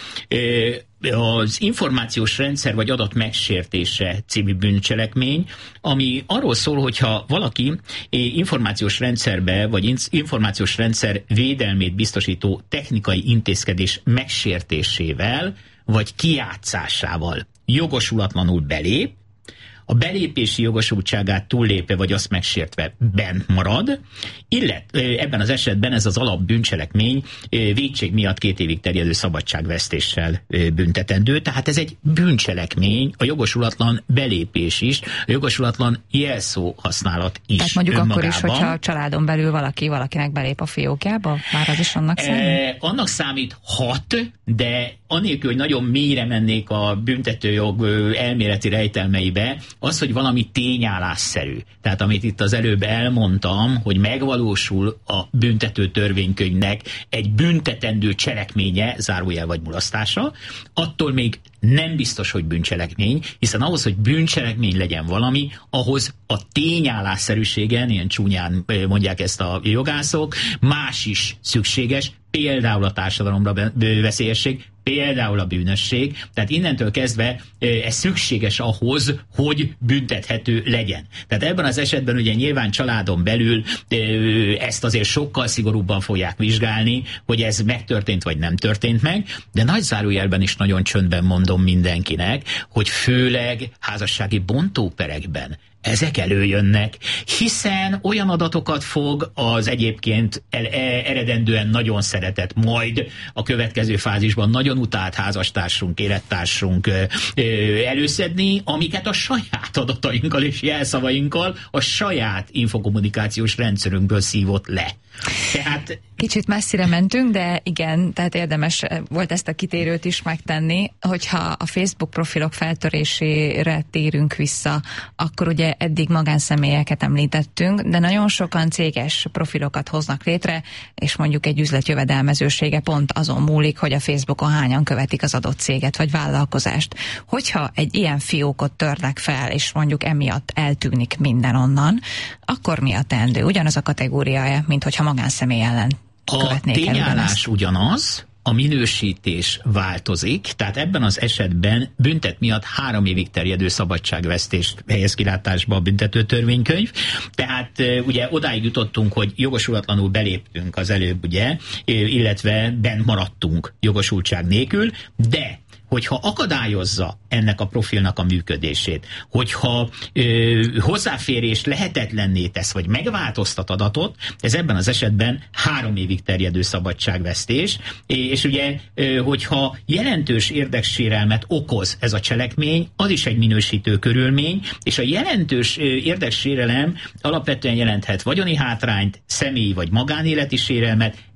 Az információs rendszer vagy adat megsértése című bűncselekmény, ami arról szól, hogyha valaki információs rendszerbe vagy információs rendszer védelmét biztosító technikai intézkedés megsértésével vagy kijátszásával jogosulatlanul belép, a belépési jogosultságát túllépve, vagy azt megsértve bent marad, illetve ebben az esetben ez az alapbűncselekmény vétség miatt két évig terjedő szabadságvesztéssel büntetendő, tehát ez egy bűncselekmény, a jogosulatlan belépés is, a jogosulatlan jelszó használat is. Tehát mondjuk önmagában. Akkor is, hogyha a családon belül valaki valakinek belép a fiókjába, már az is annak számít? Eh, annak számít hat, de anélkül, hogy nagyon mélyre mennék a büntetőjog elméleti rejtelmeibe, az, hogy valami tényállásszerű. Tehát amit itt az előbb elmondtam, hogy megvalósul a büntető törvénykönyvnek egy büntetendő cselekménye, zárójel vagy mulasztása, attól még nem biztos, hogy bűncselekmény, hiszen ahhoz, hogy bűncselekmény legyen valami, ahhoz a tényállásszerűségen, ilyen csúnyán mondják ezt a jogászok, más is szükséges, például a társadalomra veszélyesség, például a bűnösség, tehát innentől kezdve ez szükséges ahhoz, hogy büntethető legyen. Tehát ebben az esetben ugye nyilván családon belül ezt azért sokkal szigorúbban fogják vizsgálni, hogy ez megtörtént vagy nem történt meg, de nagy zárójelben is nagyon csöndben mondom mindenkinek, hogy főleg házassági bontóperekben ezek előjönnek, hiszen olyan adatokat fog az egyébként el, eredendően nagyon szeretett, majd a következő fázisban nagyon utált házastársunk, élettársunk ö, ö, előszedni, amiket a saját adatainkkal és jelszavainkkal a saját infokommunikációs rendszerünkből szívott le. Tehát kicsit messzire mentünk, de igen, tehát érdemes volt ezt a kitérőt is megtenni, hogyha a Facebook profilok feltörésére térünk vissza, akkor ugye eddig magánszemélyeket említettünk, de nagyon sokan céges profilokat hoznak létre, és mondjuk egy üzlet jövedelmezősége pont azon múlik, hogy a Facebookon hányan követik az adott céget vagy vállalkozást. Hogyha egy ilyen fiókot törnek fel, és mondjuk emiatt eltűnik minden onnan, akkor mi a teendő? Ugyanaz a kategóriája, mint hogyha magánszemély ellen követnék el. A tényállás ugyanaz, a minősítés változik, tehát ebben az esetben büntet miatt három évig terjedő szabadságvesztést helyez kilátásba a büntető törvénykönyv. Tehát ugye odáig jutottunk, hogy jogosulatlanul beléptünk az előbb, ugye, illetve bent maradtunk jogosultság nélkül, de hogyha akadályozza ennek a profilnak a működését, hogyha ö, hozzáférést lehetetlenné tesz, vagy megváltoztat adatot, ez ebben az esetben három évig terjedő szabadságvesztés, és ugye, ö, hogyha jelentős érdeksérelmet okoz ez a cselekmény, az is egy minősítő körülmény, és a jelentős ö, érdeksérelem alapvetően jelenthet vagyoni hátrányt, személyi vagy magánéleti sérelmet,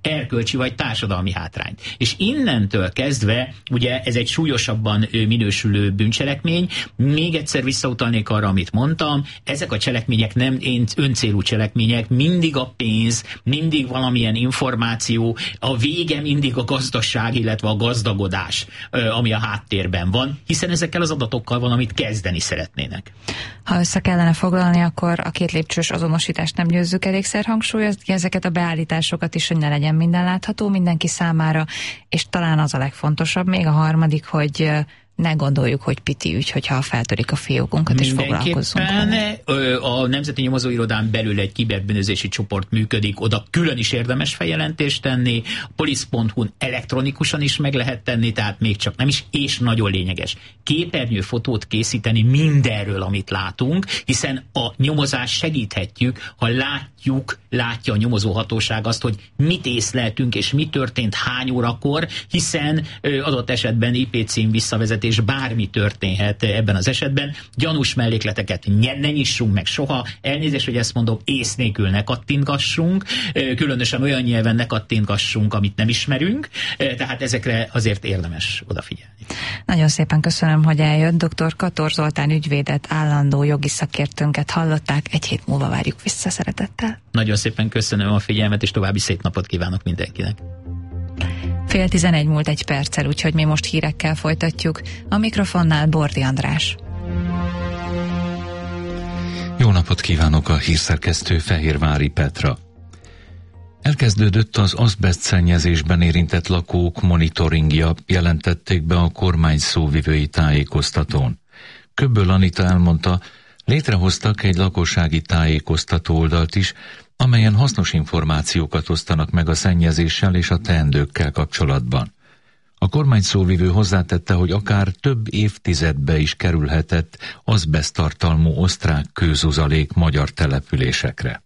erkölcsi vagy társadalmi hátrányt. És innentől kezdve, ugye ez egy súlyosabban minősülő bűncselekmény, még egyszer visszautalnék arra, amit mondtam, ezek a cselekmények nem öncélú cselekmények, mindig a pénz, mindig valamilyen információ, a vége mindig a gazdaság, illetve a gazdagodás, ami a háttérben van, hiszen ezekkel az adatokkal van, amit kezdeni szeretnének. Ha össze kellene foglalni, akkor a két lépcsős azonosítást nem győzzük elégszer hangsúlyozni, ezeket a beállításokat is, hogy ne legyen minden látható mindenki számára, és talán az a legfontosabb, még a harmadik, hogy ne gondoljuk, hogy piti ügy, hogyha feltörik a fiókunkat, és foglalkozzunk vele. A Nemzeti Nyomozóirodán belül egy kiberbűnözési csoport működik, oda külön is érdemes feljelentést tenni, police pont hu-n elektronikusan is meg lehet tenni, tehát még csak nem is, és nagyon lényeges. Képernyőfotót készíteni mindenről, amit látunk, hiszen a nyomozás segíthetjük, ha látjuk, látja a nyomozóhatóság azt, hogy mit észleltünk, és mi történt hány órakor, hiszen adott esetben I P cím visszavezetés, bármi történhet ebben az esetben. Gyanús mellékleteket ne nyissunk meg soha, elnézést, hogy ezt mondom, ész nélkül ne kattintgassunk, különösen olyan nyelven ne kattintgassunk, amit nem ismerünk, tehát ezekre azért érdemes odafigyelni. Nagyon szépen köszönöm, hogy eljött. doktor Kator Zoltán ügyvédet, állandó jogi szakértőnket hallották. Egy hét múlva várjuk vissza szeretettel. Nagyon szépen köszönöm a figyelmet, és további szép napot kívánok mindenkinek. Fél tizenegy múlt egy perccel, úgyhogy mi most hírekkel folytatjuk. A mikrofonnál Bordi András. Jó napot kívánok, a hírszerkesztő Fehérvári Petra. Elkezdődött az azbest szennyezésben érintett lakók monitoringja, jelentették be a kormány szóvivői tájékoztatón. Köbböl Anita elmondta, létrehoztak egy lakossági tájékoztató oldalt is, amelyen hasznos információkat osztanak meg a szennyezéssel és a teendőkkel kapcsolatban. A kormány szóvivő hozzátette, hogy akár több évtizedbe is kerülhetett azbeszttartalmú osztrák kőzuzalék magyar településekre.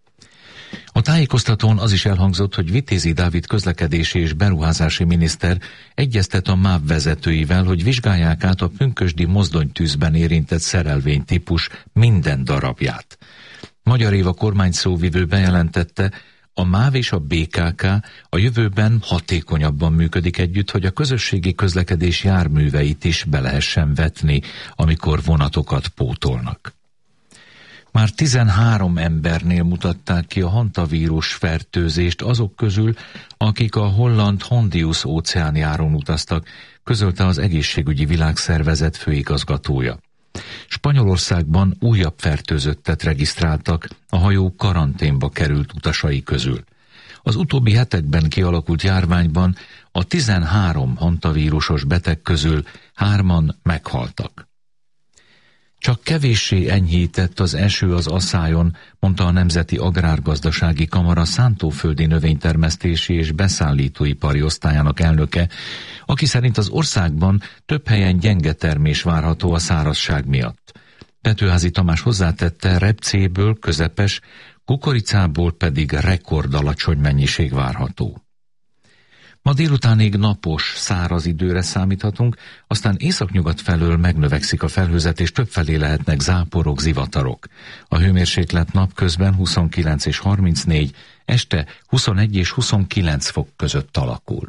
A tájékoztatón az is elhangzott, hogy Vitézi Dávid közlekedési és beruházási miniszter egyeztet a MÁV vezetőivel, hogy vizsgálják át a pünkösdi mozdonytűzben érintett szerelvénytípus minden darabját. Magyar Éva kormányszóvivő bejelentette, a MÁV és a bé ká ká a jövőben hatékonyabban működik együtt, hogy a közösségi közlekedés járműveit is be lehessen vetni, amikor vonatokat pótolnak. Már tizenhárom embernél mutatták ki a hantavírus fertőzést azok közül, akik a holland Hondius óceánjáron utaztak, közölte az Egészségügyi Világszervezet főigazgatója. Spanyolországban újabb fertőzöttet regisztráltak a hajó karanténba került utasai közül. Az utóbbi hetekben kialakult járványban a tizenhárom hantavírusos beteg közül hárman meghaltak. Csak kevéssé enyhített az eső az Asszályon, mondta a Nemzeti Agrárgazdasági Kamara szántóföldi növénytermesztési és beszállítóipari osztályának elnöke, aki szerint az országban több helyen gyenge termés várható a szárazság miatt. Petőházi Tamás hozzátette, repcéből közepes, kukoricából pedig rekordalacsony mennyiség várható. Ma délutánig napos, száraz időre számíthatunk, aztán északnyugat felől megnövekszik a felhőzet, és többfelé lehetnek záporok, zivatarok. A hőmérséklet napközben huszonkilenc és harmincnégy, este huszonegy és huszonkilenc fok között alakul.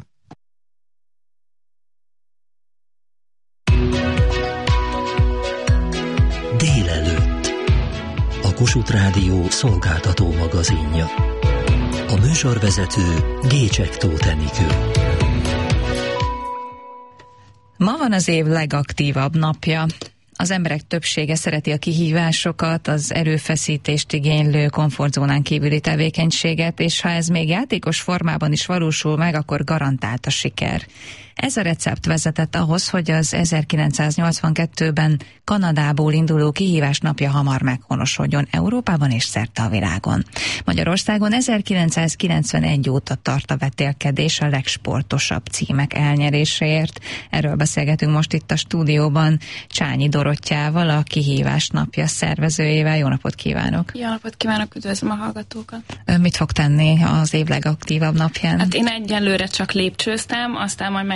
Délelőtt. A Kossuth Rádió szolgáltató magazinja. A műsorvezető Gécsek Tóth Enikő. Ma van az év legaktívabb napja. Az emberek többsége szereti a kihívásokat, az erőfeszítést igénylő komfortzónán kívüli tevékenységet, és ha ez még játékos formában is valósul meg, akkor garantált a siker. Ez a recept vezetett ahhoz, hogy az ezerkilencszáznyolcvankettőben Kanadából induló kihívás napja hamar meghonosodjon Európában és szerte a világon. Magyarországon ezerkilencszázkilencvenegy óta tart a vetélkedés a legsportosabb címek elnyeréséért. Erről beszélgetünk most itt a stúdióban Csányi Dorottyával, a kihívás napja szervezőjével. Jó napot kívánok! Jó napot kívánok, üdvözlöm a hallgatókat! Ön mit fog tenni az év legaktívabb napján? Hát én egyelőre csak lépcsőztem, aztán majd meg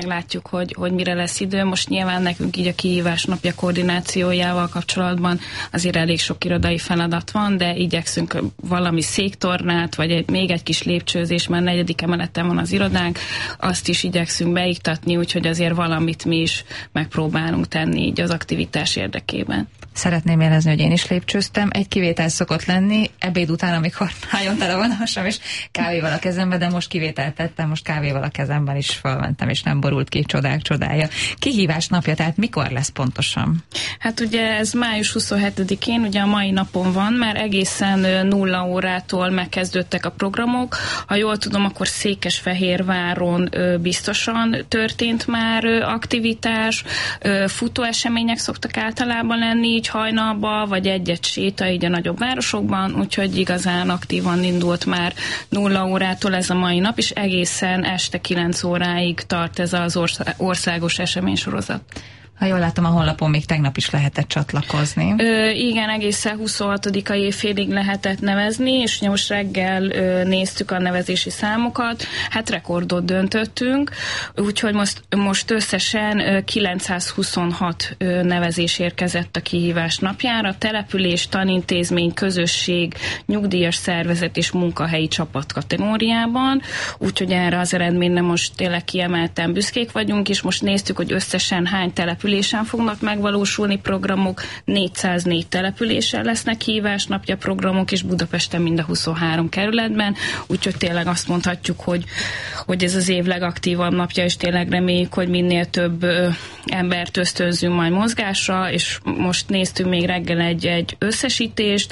meglátjuk, hogy, hogy mire lesz idő. Most nyilván nekünk így a kihívás napja koordinációjával kapcsolatban azért elég sok irodai feladat van, de igyekszünk valami széktornát, vagy egy, még egy kis lépcsőzés, mert negyedik emeleten van az irodánk, azt is igyekszünk beiktatni, úgyhogy azért valamit mi is megpróbálunk tenni így az aktivitás érdekében. Szeretném jelezni, hogy én is lépcsőztem. Egy kivétel szokott lenni, ebéd után, amikor nagyon tele van a hasam, és kávéval a kezemben, de most kivételt tettem, most kávéval a kezemben is fölmentem, és nem borult ki, csodák csodája. Kihívás napja, tehát mikor lesz pontosan? Hát ugye ez május huszonhetedikén, ugye a mai napon van, mert egészen nulla órától megkezdődtek a programok. Ha jól tudom, akkor Székesfehérváron biztosan történt már aktivitás, futóesemények szoktak általában lenni, így hajnalban, vagy egy-egy séta így a nagyobb városokban, úgyhogy igazán aktívan indult már nulla órától ez a mai nap, és egészen este kilenc óráig tart ez az országos eseménysorozat. Ha jól látom, a honlapon még tegnap is lehetett csatlakozni. Ö, igen, egészen huszonhatodika évfélig lehetett nevezni, és most reggel ö, néztük a nevezési számokat, hát rekordot döntöttünk, úgyhogy most, most összesen ö, kilencszázhuszonhat ö, nevezés érkezett a kihívás napjára, település, tanintézmény, közösség, nyugdíjas szervezet és munkahelyi csapat kategóriában, úgyhogy erre az eredményre most tényleg kiemelten büszkék vagyunk, és most néztük, hogy összesen hány település településen fognak megvalósulni programok, négyszáznégy településen lesznek hívásnapja programok, és Budapesten mind a huszonhárom kerületben, úgyhogy tényleg azt mondhatjuk, hogy, hogy ez az év legaktívabb napja, és tényleg reméljük, hogy minél több ö, embert ösztönzünk majd mozgásra, és most néztünk még reggel egy, egy összesítést,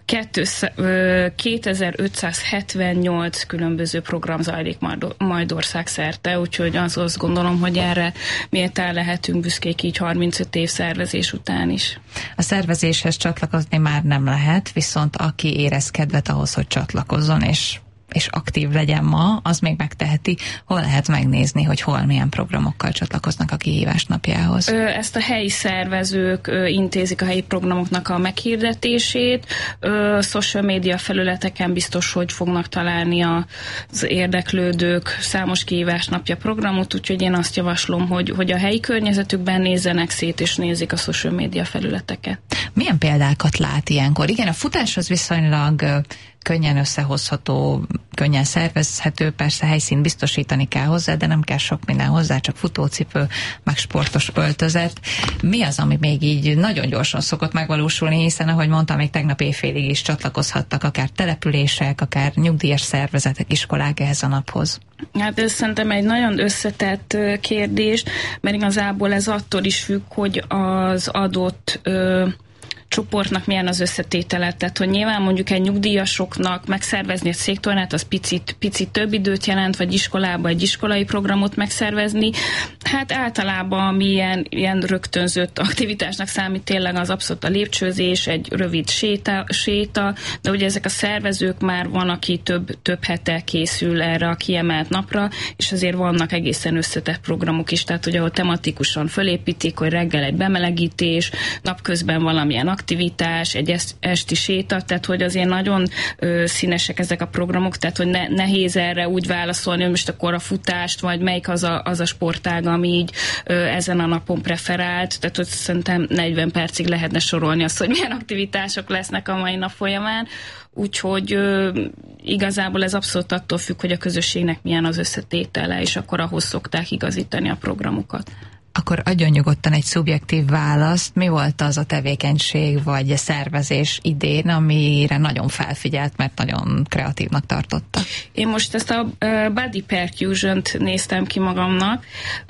kétezer-ötszázhetvennyolc különböző program zajlik majd, majd országszerte, úgyhogy az, azt gondolom, hogy erre méltán lehetünk büszkék így harmincöt év szervezés után is. A szervezéshez csatlakozni már nem lehet, viszont aki érez kedvet ahhoz, hogy csatlakozzon, és és aktív legyen ma, az még megteheti. Hol lehet megnézni, hogy hol milyen programokkal csatlakoznak a kihívás napjához? Ezt a helyi szervezők intézik a helyi programoknak a meghirdetését. Social media felületeken biztos, hogy fognak találni az érdeklődők számos kihívás napja programot, úgyhogy én azt javaslom, hogy, hogy a helyi környezetükben nézzenek szét, és nézik a social media felületeket. Milyen példákat lát ilyenkor? Igen, a futás az viszonylag könnyen összehozható, könnyen szervezhető, persze helyszínt biztosítani kell hozzá, de nem kell sok minden hozzá, csak futócipő, meg sportos öltözet. Mi az, ami még így nagyon gyorsan szokott megvalósulni, hiszen ahogy mondtam, még tegnap éjfélig is csatlakozhattak akár települések, akár nyugdíjas szervezetek, iskolák ehhez a naphoz? Hát ez szerintem egy nagyon összetett kérdés, mert igazából ez attól is függ, hogy az adott ö, csoportnak milyen az összetétele, tehát hogy nyilván mondjuk egy nyugdíjasoknak megszervezni egy széktornát, az picit, picit több időt jelent, vagy iskolába egy iskolai programot megszervezni. Hát általában milyen ilyen rögtönzött aktivitásnak számít tényleg az abszolút a lépcsőzés, egy rövid séta, séta, de ugye ezek a szervezők már van, aki több, több hete készül erre a kiemelt napra, és azért vannak egészen összetett programok is, tehát hogy ahol tematikusan fölépítik, hogy reggel egy bemelegítés, napközben valamilyen aktivitás, egy esti séta, tehát hogy azért nagyon ö, színesek ezek a programok, tehát hogy ne, nehéz erre úgy válaszolni, hogy most akkor a futást, vagy melyik az a, az a sportág, ami így ö, ezen a napon preferált, tehát hogy szerintem negyven percig lehetne sorolni azt, hogy milyen aktivitások lesznek a mai nap folyamán, úgyhogy ö, igazából ez abszolút attól függ, hogy a közösségnek milyen az összetétele, és akkor ahhoz szokták igazítani a programokat. Akkor adjon nyugodtan egy szubjektív választ. Mi volt az a tevékenység vagy a szervezés idén, amire nagyon felfigyelt, mert nagyon kreatívnak tartotta? Én most ezt a Body Percussion-t néztem ki magamnak.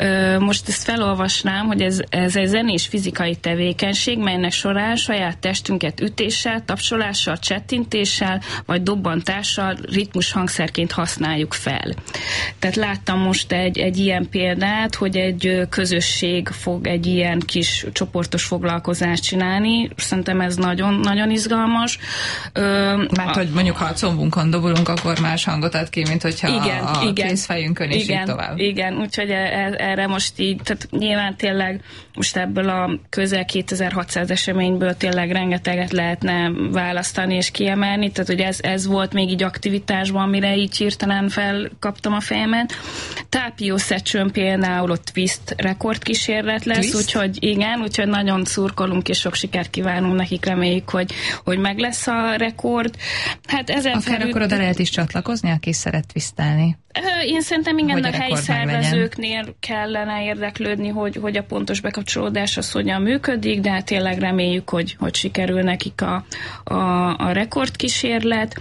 Most ezt felolvasnám, hogy ez, ez egy zenés fizikai tevékenység, melynek során saját testünket ütéssel, tapsolással, csettintéssel vagy dobbantással ritmus hangszerként használjuk fel. Tehát láttam most egy, egy ilyen példát, hogy egy közösség közönség fog egy ilyen kis csoportos foglalkozást csinálni. Szerintem ez nagyon-nagyon izgalmas. Mert hogy mondjuk ha a combunkon dobolunk, akkor más hangot ad ki, mint hogyha igen, a igen, kézfejünkön és igen, így tovább. Igen, úgyhogy erre most így, tehát nyilván tényleg most ebből a közel kétezer-hatszáz eseményből tényleg rengeteget lehetne választani és kiemelni, tehát hogy ez, ez volt még így aktivitásban, amire így hirtelen felkaptam a fejemet. Tápiószecsön például ott twist rekordkísérlet lesz, twist? úgyhogy igen, úgyhogy nagyon szurkolunk és sok sikert kívánunk nekik, reméljük, hogy, hogy meg lesz a rekord. Hát ezen Akár felül... akkor oda lehet is csatlakozni, aki szeret twistelni. Én szerintem igen, a, a helyi szervezőknél kellene érdeklődni, hogy, hogy a pontos bekapcsolódás az hogyan működik, de hát tényleg reméljük, hogy, hogy sikerül nekik a, a, a rekordkísérlet.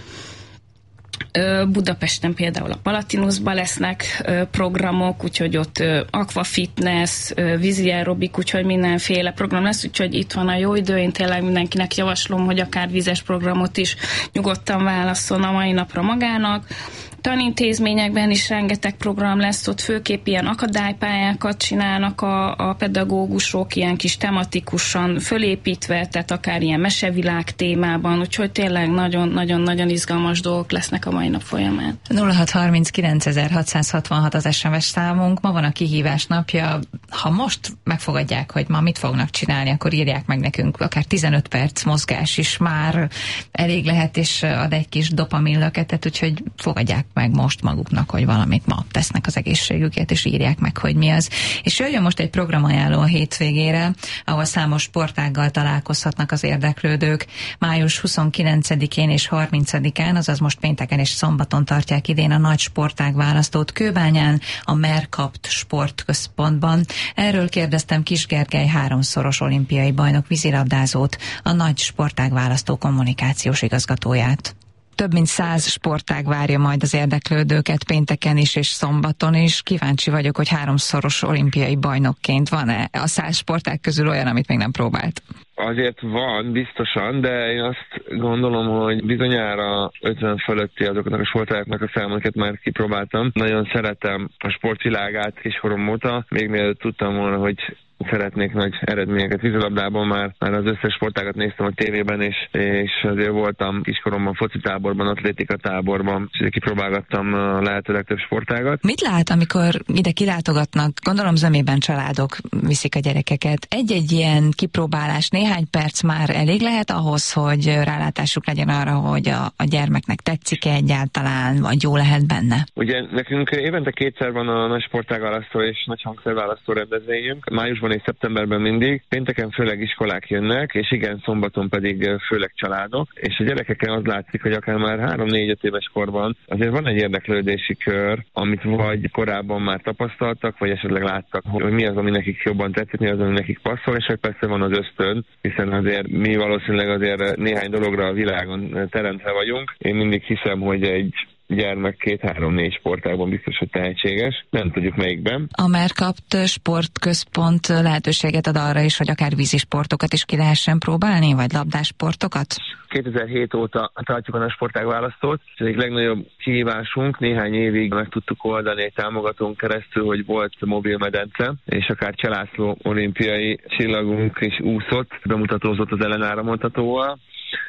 Budapesten például a Palatinusban lesznek programok, úgyhogy ott aquafitness, vízi aerobik, úgyhogy mindenféle program lesz, úgyhogy itt van a jó idő, én tényleg mindenkinek javaslom, hogy akár vízes programot is nyugodtan válasszon a mai napra magának. Tanintézményekben is rengeteg program lesz, ott főképp ilyen akadálypályákat csinálnak a, a pedagógusok, ilyen kis tematikusan fölépítve, tehát akár ilyen mesevilág témában, úgyhogy tényleg nagyon-nagyon-nagyon izgalmas dolgok lesznek a mai nap folyamán. nulla hat harminckilenc ezerhatszázhatvanhat az es em es számunk, ma van a kihívás napja. Ha most megfogadják, hogy ma mit fognak csinálni, akkor írják meg nekünk, akár tizenöt perc mozgás is már elég lehet, és ad egy kis dopaminlöketet, úgyhogy fogadják meg most maguknak, hogy valamit ma tesznek az egészségükért, és írják meg, hogy mi az. És jöjjön most egy programajánló a hétvégére, ahol számos sportággal találkozhatnak az érdeklődők. május huszonkilencedikén és harmincadikán, azaz most pénteken és szombaton tartják idén a nagy sportágválasztót Kőbányán, a Merkapt Sportközpontban. Erről kérdeztem Kis Gergely háromszoros olimpiai bajnok vízilabdázót, a nagy sportágválasztó kommunikációs igazgatóját. Több mint száz sportág várja majd az érdeklődőket pénteken is és szombaton is. Kíváncsi vagyok, hogy háromszoros olimpiai bajnokként van-e a száz sportág közül olyan, amit még nem próbált? Azért van, biztosan, de én azt gondolom, hogy bizonyára ötven fölötti azoknak a sportágoknak a számokat már kipróbáltam. Nagyon szeretem a sportvilágát kiskorom óta, még mielőtt tudtam volna, hogy szeretnék nagy eredményeket vízilabdában, már, már az összes sportágat néztem a tévében, és, és azért voltam kiskoromban focitáborban, atlétikatáborban, és kipróbálgattam a lehető legtöbb sportágat. Mit lát, amikor ide kilátogatnak? Gondolom zömében családok viszik a gyerekeket. Egy-egy ilyen kipróbálás, néhány perc már elég lehet ahhoz, hogy rálátásuk legyen arra, hogy a, a gyermeknek tetszik-e egyáltalán, vagy jó lehet benne? Ugye nekünk évente kétszer van a nagy sportágválasztó és nagy hangszerválasztó rendezvényünk. Májusban és szeptemberben mindig. Pénteken főleg iskolák jönnek, és igen, szombaton pedig főleg családok. És a gyerekeken az látszik, hogy akár már három-négy-öt éves korban azért van egy érdeklődési kör, amit vagy korábban már tapasztaltak, vagy esetleg láttak, hogy mi az, ami nekik jobban tetszik, mi az, ami nekik passzol, és hogy persze van az ösztön, hiszen azért mi valószínűleg azért néhány dologra a világon teremtve vagyunk. Én mindig hiszem, hogy egy gyermek két-három-négy sportágban biztos, hogy tehetséges. Nem tudjuk melyikben. A Merkapt Sportközpont lehetőséget ad arra is, hogy akár vízisportokat is ki lehessen próbálni, vagy labdásportokat? kétezer-hét óta tartjuk a nagy sportágválasztót. Ez egyik legnagyobb kihívásunk. Néhány évig meg tudtuk oldani egy támogatónk keresztül, hogy volt mobil medence, és akár Cselászló olimpiai csillagunk is úszott, bemutatózott az ellenáramoltatóval,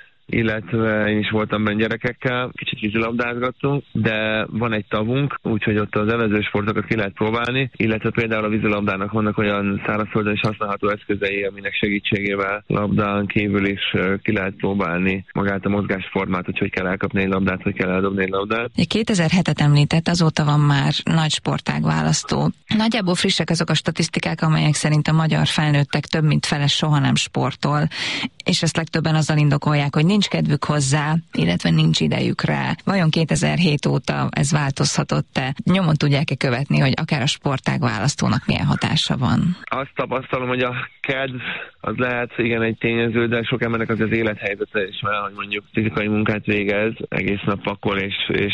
illetve én is voltam benne gyerekekkel, kicsit vízilabdázgattunk, de van egy tavunk, úgyhogy ott az evező sportokat ki lehet próbálni, illetve például a vízilabdának vannak olyan szárazföldön is használható eszközei, aminek segítségével labdán kívül is ki lehet próbálni magát a mozgásformát, hogy hogy kell elkapni egy labdát, hogy kell eldobni egy labdát. kétezer-hetet említett, azóta van már nagy sportágválasztó. Nagyjából frissek azok a statisztikák, amelyek szerint a magyar felnőttek több mint fele soha nem sportol, és ezt legtöbben azzal indokolják, hogy nincs kedvük hozzá, illetve nincs idejük rá. Vajon kétezer-hét óta ez változhatott-e? Nyomon tudják-e követni, hogy akár a sportágválasztónak milyen hatása van? Azt tapasztalom, hogy a kedv az lehet igen egy tényező, de sok embernek az az élethelyzete is, mert hogy mondjuk fizikai munkát végez, egész nap pakol, és, és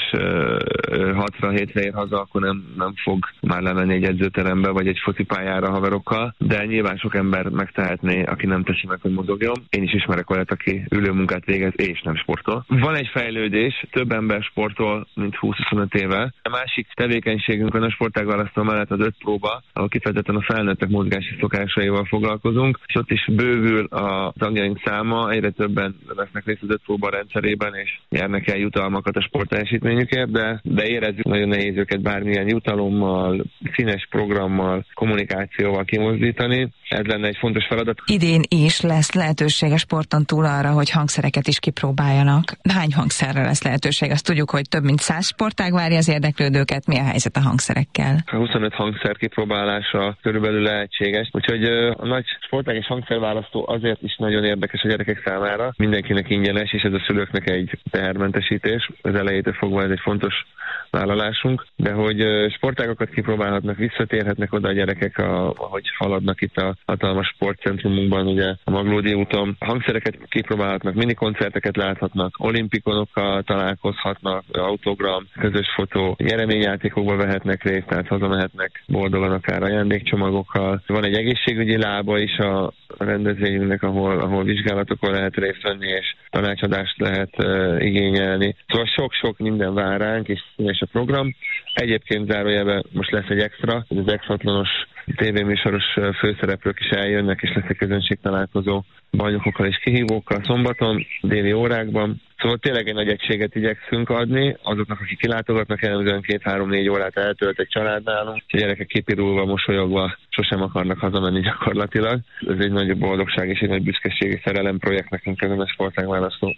hatra hétre ér haza, akkor nem, nem fog már lemenni egy edzőterembe, vagy egy focipályára haverokkal, de nyilván sok ember megtehetné, aki nem teszi meg, hogy mozogjon. Én is ismerek olyat, aki ülő munkát végez, végez és nem sportol. Van egy fejlődés, több ember sportol, mint húsz-huszonöt éve. A másik tevékenységünkön a sportágválasztó mellett az öt próba, ahol kifejezetten a felnőttek mozgási szokásaival foglalkozunk, és ott is bővül a tagjaink száma, egyre többen vesznek részt az öt próba rendszerében, és nyernek el jutalmakat a sportteljesítményükért, de, de érezzük, nagyon nehéz őket bármilyen jutalommal, színes programmal, kommunikációval kimozdítani. Ez lenne egy fontos feladat. Idén is lesz lehetőség a sporton túl arra, hogy hangszereket is kipróbáljanak. Hány hangszerre lesz lehetőség? Azt tudjuk, hogy több mint száz sportág várja az érdeklődőket. Mi a helyzet a hangszerekkel? A huszonöt hangszer kipróbálása körülbelül lehetséges. Úgyhogy a nagy sportág és hangszerválasztó azért is nagyon érdekes a gyerekek számára. Mindenkinek ingyenes, és ez a szülőknek egy tehermentesítés. Az elejétől fogva ez egy fontos vállalásunk, de hogy sportágokat kipróbálhatnak, visszatérhetnek oda a gyerekek, a, ahogy haladnak itt a hatalmas sportcentrumunkban, ugye a Maglódi úton. A hangszereket kipróbálhatnak, minikoncerteket láthatnak, olimpikonokkal találkozhatnak, autogram, közös fotó, nyereményjátékokba vehetnek részt, tehát hazamehetnek boldogan akár ajándékcsomagokkal. Van egy egészségügyi lába is a rendezvényünknek, ahol, ahol vizsgálatokon lehet részt venni, és tanácsadást lehet uh, igényelni. Szóval sok-sok minden vár ránk, és színes a program. Egyébként zárójelben most lesz egy extra, hogy az exatlanos tévéműsoros főszereplők is eljönnek, és lesz egy közönség találkozó bajnokokkal és kihívókkal szombaton, déli órákban. Szóval tényleg egy nagy egységet igyekszünk adni azoknak, akik kilátogatnak, jellemzően két-három-négy órát eltölt egy család nálunk, és a gyerekek kipirulva, mosolyogva sosem akarnak hazamenni gyakorlatilag. Ez egy nagy boldogság és egy nagy büszkeségi szerelem projekt nekünk ezen a sportágválasztó.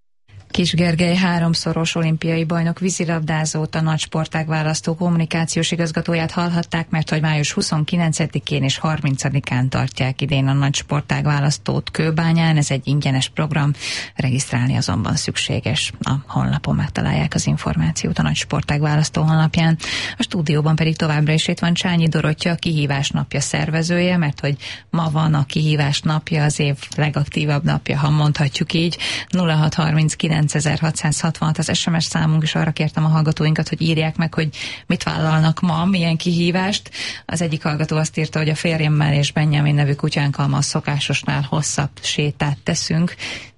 Kis Gergely háromszoros olimpiai bajnok vízilabdázót, a nagy sportágválasztó kommunikációs igazgatóját hallhatták, mert hogy május huszonkilencedikén és harmincadikán tartják idén a nagy sportágválasztót Kőbányán. Ez egy ingyenes program, regisztrálni azonban szükséges. A honlapon megtalálják az információt a nagy sportágválasztó honlapján. A stúdióban pedig továbbra is itt van Csányi Dorottya, a Kihívás napja szervezője, mert hogy ma van a Kihívás napja, az év legaktívabb napja, ha mondhatjuk így. nulla hat harminckilenc ezerhatszázhatvanhat az es em es számunk, és arra kértem a hallgatóinkat, hogy írják meg, hogy mit vállalnak ma, milyen kihívást. Az egyik hallgató azt írta, hogy a férjemmel és Benjamin nevű kutyánkkal ma a szokásosnál hosszabb sétát teszünk.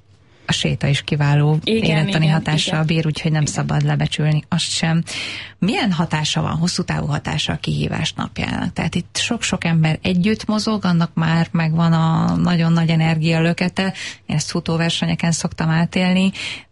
A séta is kiváló igen, élettani igen, hatással igen. bír, úgyhogy nem szabad lebecsülni azt sem. Milyen hatása van, hosszú távú hatása a Kihívás napjának? Tehát itt sok-sok ember együtt mozog, annak már megvan a nagyon nagy energialökete. Én ezt futóversenyeken szoktam átélni,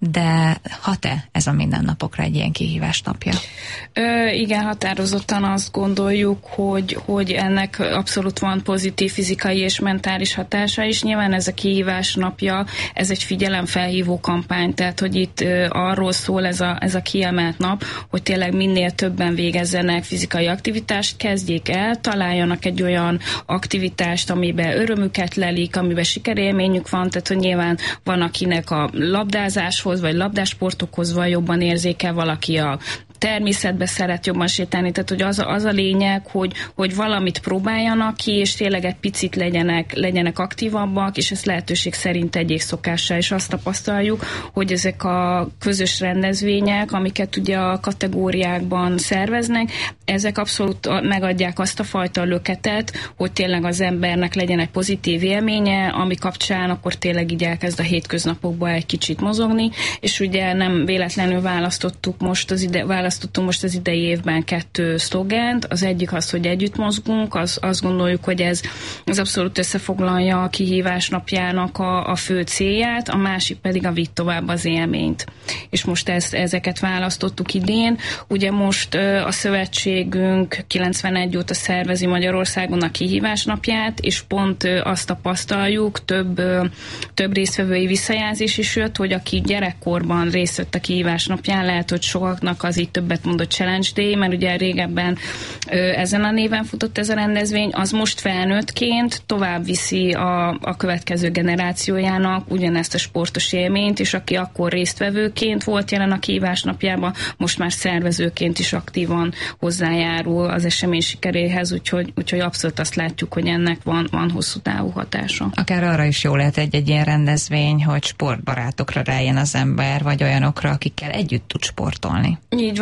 de hat-e ez a mindennapokra egy ilyen Kihívás napja? Ö, igen, határozottan azt gondoljuk, hogy, hogy ennek abszolút van pozitív fizikai és mentális hatása is. Nyilván ez a Kihívás napja, ez egy figyelemfelhívó kampány, tehát hogy itt ö, arról szól ez a, ez a kiemelt nap, hogy tényleg minél többen végezzenek fizikai aktivitást, kezdjék el, találjanak egy olyan aktivitást, amiben örömüket lelik, amiben sikerélményük van, tehát hogy nyilván van, akinek a labdázáshoz, vagy labdásportokhoz van jobban érzéke, valaki a természetbe szeret jobban sétálni, tehát hogy az a, az a lényeg, hogy, hogy valamit próbáljanak ki, és tényleg egy picit legyenek, legyenek aktívabbak, és ezt lehetőség szerint tegyék szokássá, és azt tapasztaljuk, hogy ezek a közös rendezvények, amiket ugye a kategóriákban szerveznek, ezek abszolút megadják azt a fajta löketet, hogy tényleg az embernek legyen egy pozitív élménye, ami kapcsán akkor tényleg így elkezd a hétköznapokban egy kicsit mozogni, és ugye nem véletlenül választottuk most az ide, választottunk most az idei évben kettő szlogent. Az egyik az, hogy együtt mozgunk, az, azt gondoljuk, hogy ez, ez abszolút összefoglalja a Kihívás napjának a, a fő célját, a másik pedig a vitt tovább az élményt. És most ezt, ezeket választottuk idén. Ugye most a szövetségünk kilencvenegy óta szervezi Magyarországon a Kihívás napját, és pont azt tapasztaljuk, több, több résztvevői visszajelzés is jött, hogy aki gyerekkorban részt vett a Kihívás napján, lehet, hogy sokaknak az így többet mondott Challenge Day, mert ugye régebben ö, ezen a néven futott ez a rendezvény, az most felnőttként tovább viszi a, a következő generációjának ugyanezt a sportos élményt, és aki akkor résztvevőként volt jelen a Kihívás napjában, most már szervezőként is aktívan hozzájárul az esemény sikeréhez, úgyhogy, úgyhogy abszolút azt látjuk, hogy ennek van, van hosszú távú hatása. Akár arra is jó lehet egy, egy ilyen rendezvény, hogy sportbarátokra rájön az ember, vagy olyanokra, akikkel együtt tud sportolni. Így van,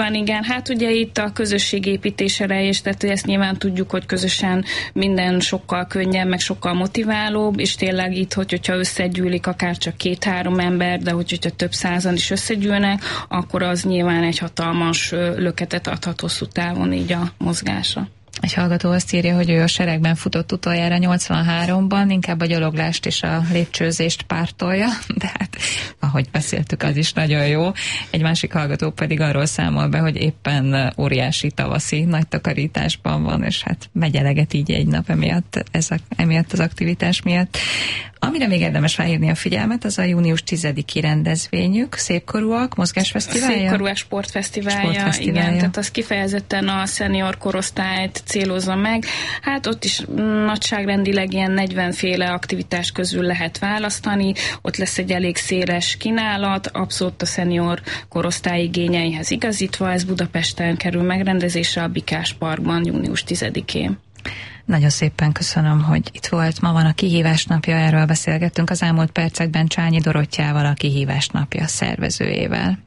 van, igen. Hát ugye itt a közösségépítésre is, tehát ezt nyilván tudjuk, hogy közösen minden sokkal könnyebb, meg sokkal motiválóbb, és tényleg itt, hogy, hogyha összegyűlik akár csak két-három ember, de hogy, hogyha több százan is összegyűlnek, akkor az nyilván egy hatalmas löketet adhat hosszú távon így a mozgásra. Egy hallgató azt írja, hogy ő a seregben futott utoljára nyolcvanháromban, inkább a gyaloglást és a lépcsőzést pártolja, de hát ahogy beszéltük, az is nagyon jó. Egy másik hallgató pedig arról számol be, hogy éppen óriási tavaszi nagy takarításban van, és hát megy eleget így egy nap emiatt, ez a, emiatt az aktivitás miatt. Amire még érdemes felhívni a figyelmet, az a június tizediki rendezvényük, Szépkorúak mozgásfesztiválja? Szépkorúak sportfesztiválja, sportfesztiválja, igen, tehát az kifejezetten a szenior korosztályt célozza meg. Hát ott is nagyságrendileg ilyen negyven féle aktivitás közül lehet választani, ott lesz egy elég széles kínálat, abszolút a szenior korosztály igényeihez igazítva, ez Budapesten kerül megrendezésre a Bikás Parkban június tizedikén. Nagyon szépen köszönöm, hogy itt volt. Ma van a Kihívás napja, erről beszélgettünk az elmúlt percekben Csányi Dorottyával, a Kihívás napja szervezőjével.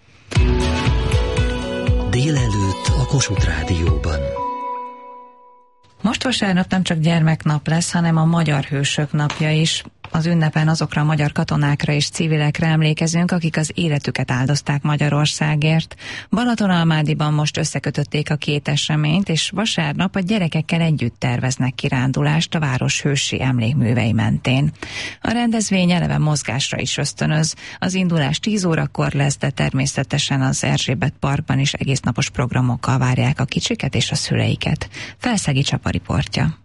Délelőtt a Kossuth Rádióban. Most vasárnap nem csak gyermeknap lesz, hanem a Magyar Hősök napja is. Az ünnepen azokra a magyar katonákra és civilekre emlékezünk, akik az életüket áldozták Magyarországért. Balatonalmádiban most összekötötték a két eseményt, és vasárnap a gyerekekkel együtt terveznek kirándulást a város hősi emlékművei mentén. A rendezvény eleve mozgásra is ösztönöz. Az indulás tíz órakor lesz, de természetesen az Erzsébet Parkban is egésznapos programokkal várják a kicsiket és a szüleiket. Felszegi Csapa riportja.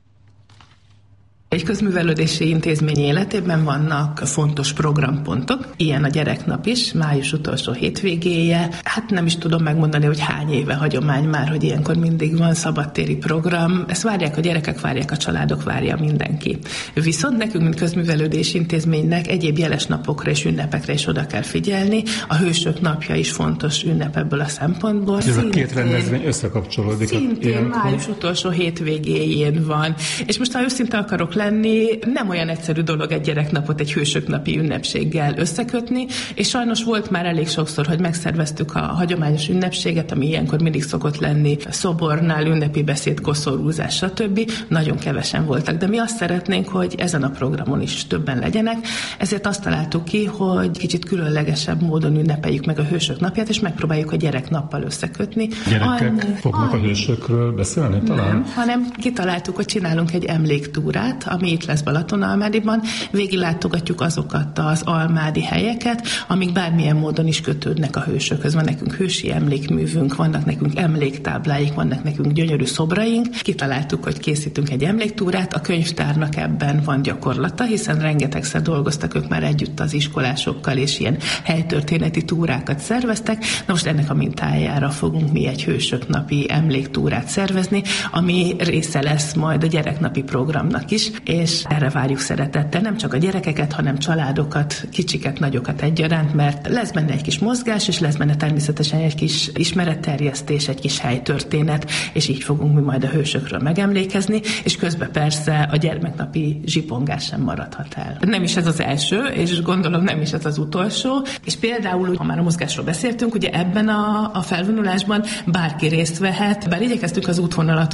Egy közművelődési intézmény életében vannak fontos programpontok, ilyen a gyereknap is, május utolsó hétvégéje. Hát nem is tudom megmondani, hogy hány éve hagyomány már, hogy ilyenkor mindig van szabadtéri program. Ezt várják a gyerekek, várják a családok, várja mindenki. Viszont nekünk, mint közművelődési intézménynek egyéb jeles napokra és ünnepekre is oda kell figyelni. A Hősök napja is fontos ünnep ebből a szempontból. Ez a két rendezvény összekapcsolódik. Szintén május utolsó hétvégéjén van. És most, ha őszinte akarok lenni, nem olyan egyszerű dolog egy gyereknapot egy hősök napi ünnepséggel összekötni, és sajnos volt már elég sokszor, hogy megszerveztük a hagyományos ünnepséget, ami ilyenkor mindig szokott lenni, szobornál, ünnepi beszéd, koszorúzás, stb. Nagyon kevesen voltak, de mi azt szeretnénk, hogy ezen a programon is többen legyenek, ezért azt találtuk ki, hogy kicsit különlegesebb módon ünnepeljük meg a hősök napját, és megpróbáljuk a gyereknappal összekötni. Gyerekek Annyi, fognak annyi. a hősökről beszélni talán? Nem, hanem kitaláltuk, hogy csinálunk egy emléktúrát, ami itt lesz Balatonalmádiban. Végiglátogatjuk azokat az almádi helyeket, amik bármilyen módon is kötődnek a hősökhöz. Van nekünk hősi emlékművünk, vannak nekünk emléktábláink, vannak nekünk gyönyörű szobraink. Kitaláltuk, hogy készítünk egy emléktúrát, a könyvtárnak ebben van gyakorlata, hiszen rengetegszer dolgoztak ők már együtt az iskolásokkal, és ilyen helytörténeti túrákat szerveztek. Na most ennek a mintájára fogunk mi egy hősök napi emléktúrát szervezni, ami része lesz majd a gyereknapi programnak is, és erre várjuk szeretettel nem csak a gyerekeket, hanem családokat, kicsiket, nagyokat egyaránt, mert lesz benne egy kis mozgás, és lesz benne természetesen egy kis ismeretterjesztés, egy kis helytörténet, és így fogunk mi majd a hősökről megemlékezni, és közben persze a gyermeknapi zsipongás sem maradhat el. Nem is ez az első, és gondolom nem is ez az utolsó, és például, ha már a mozgásról beszéltünk, ugye ebben a, a felvonulásban bárki részt vehet, bár igyekeztünk az útvonalat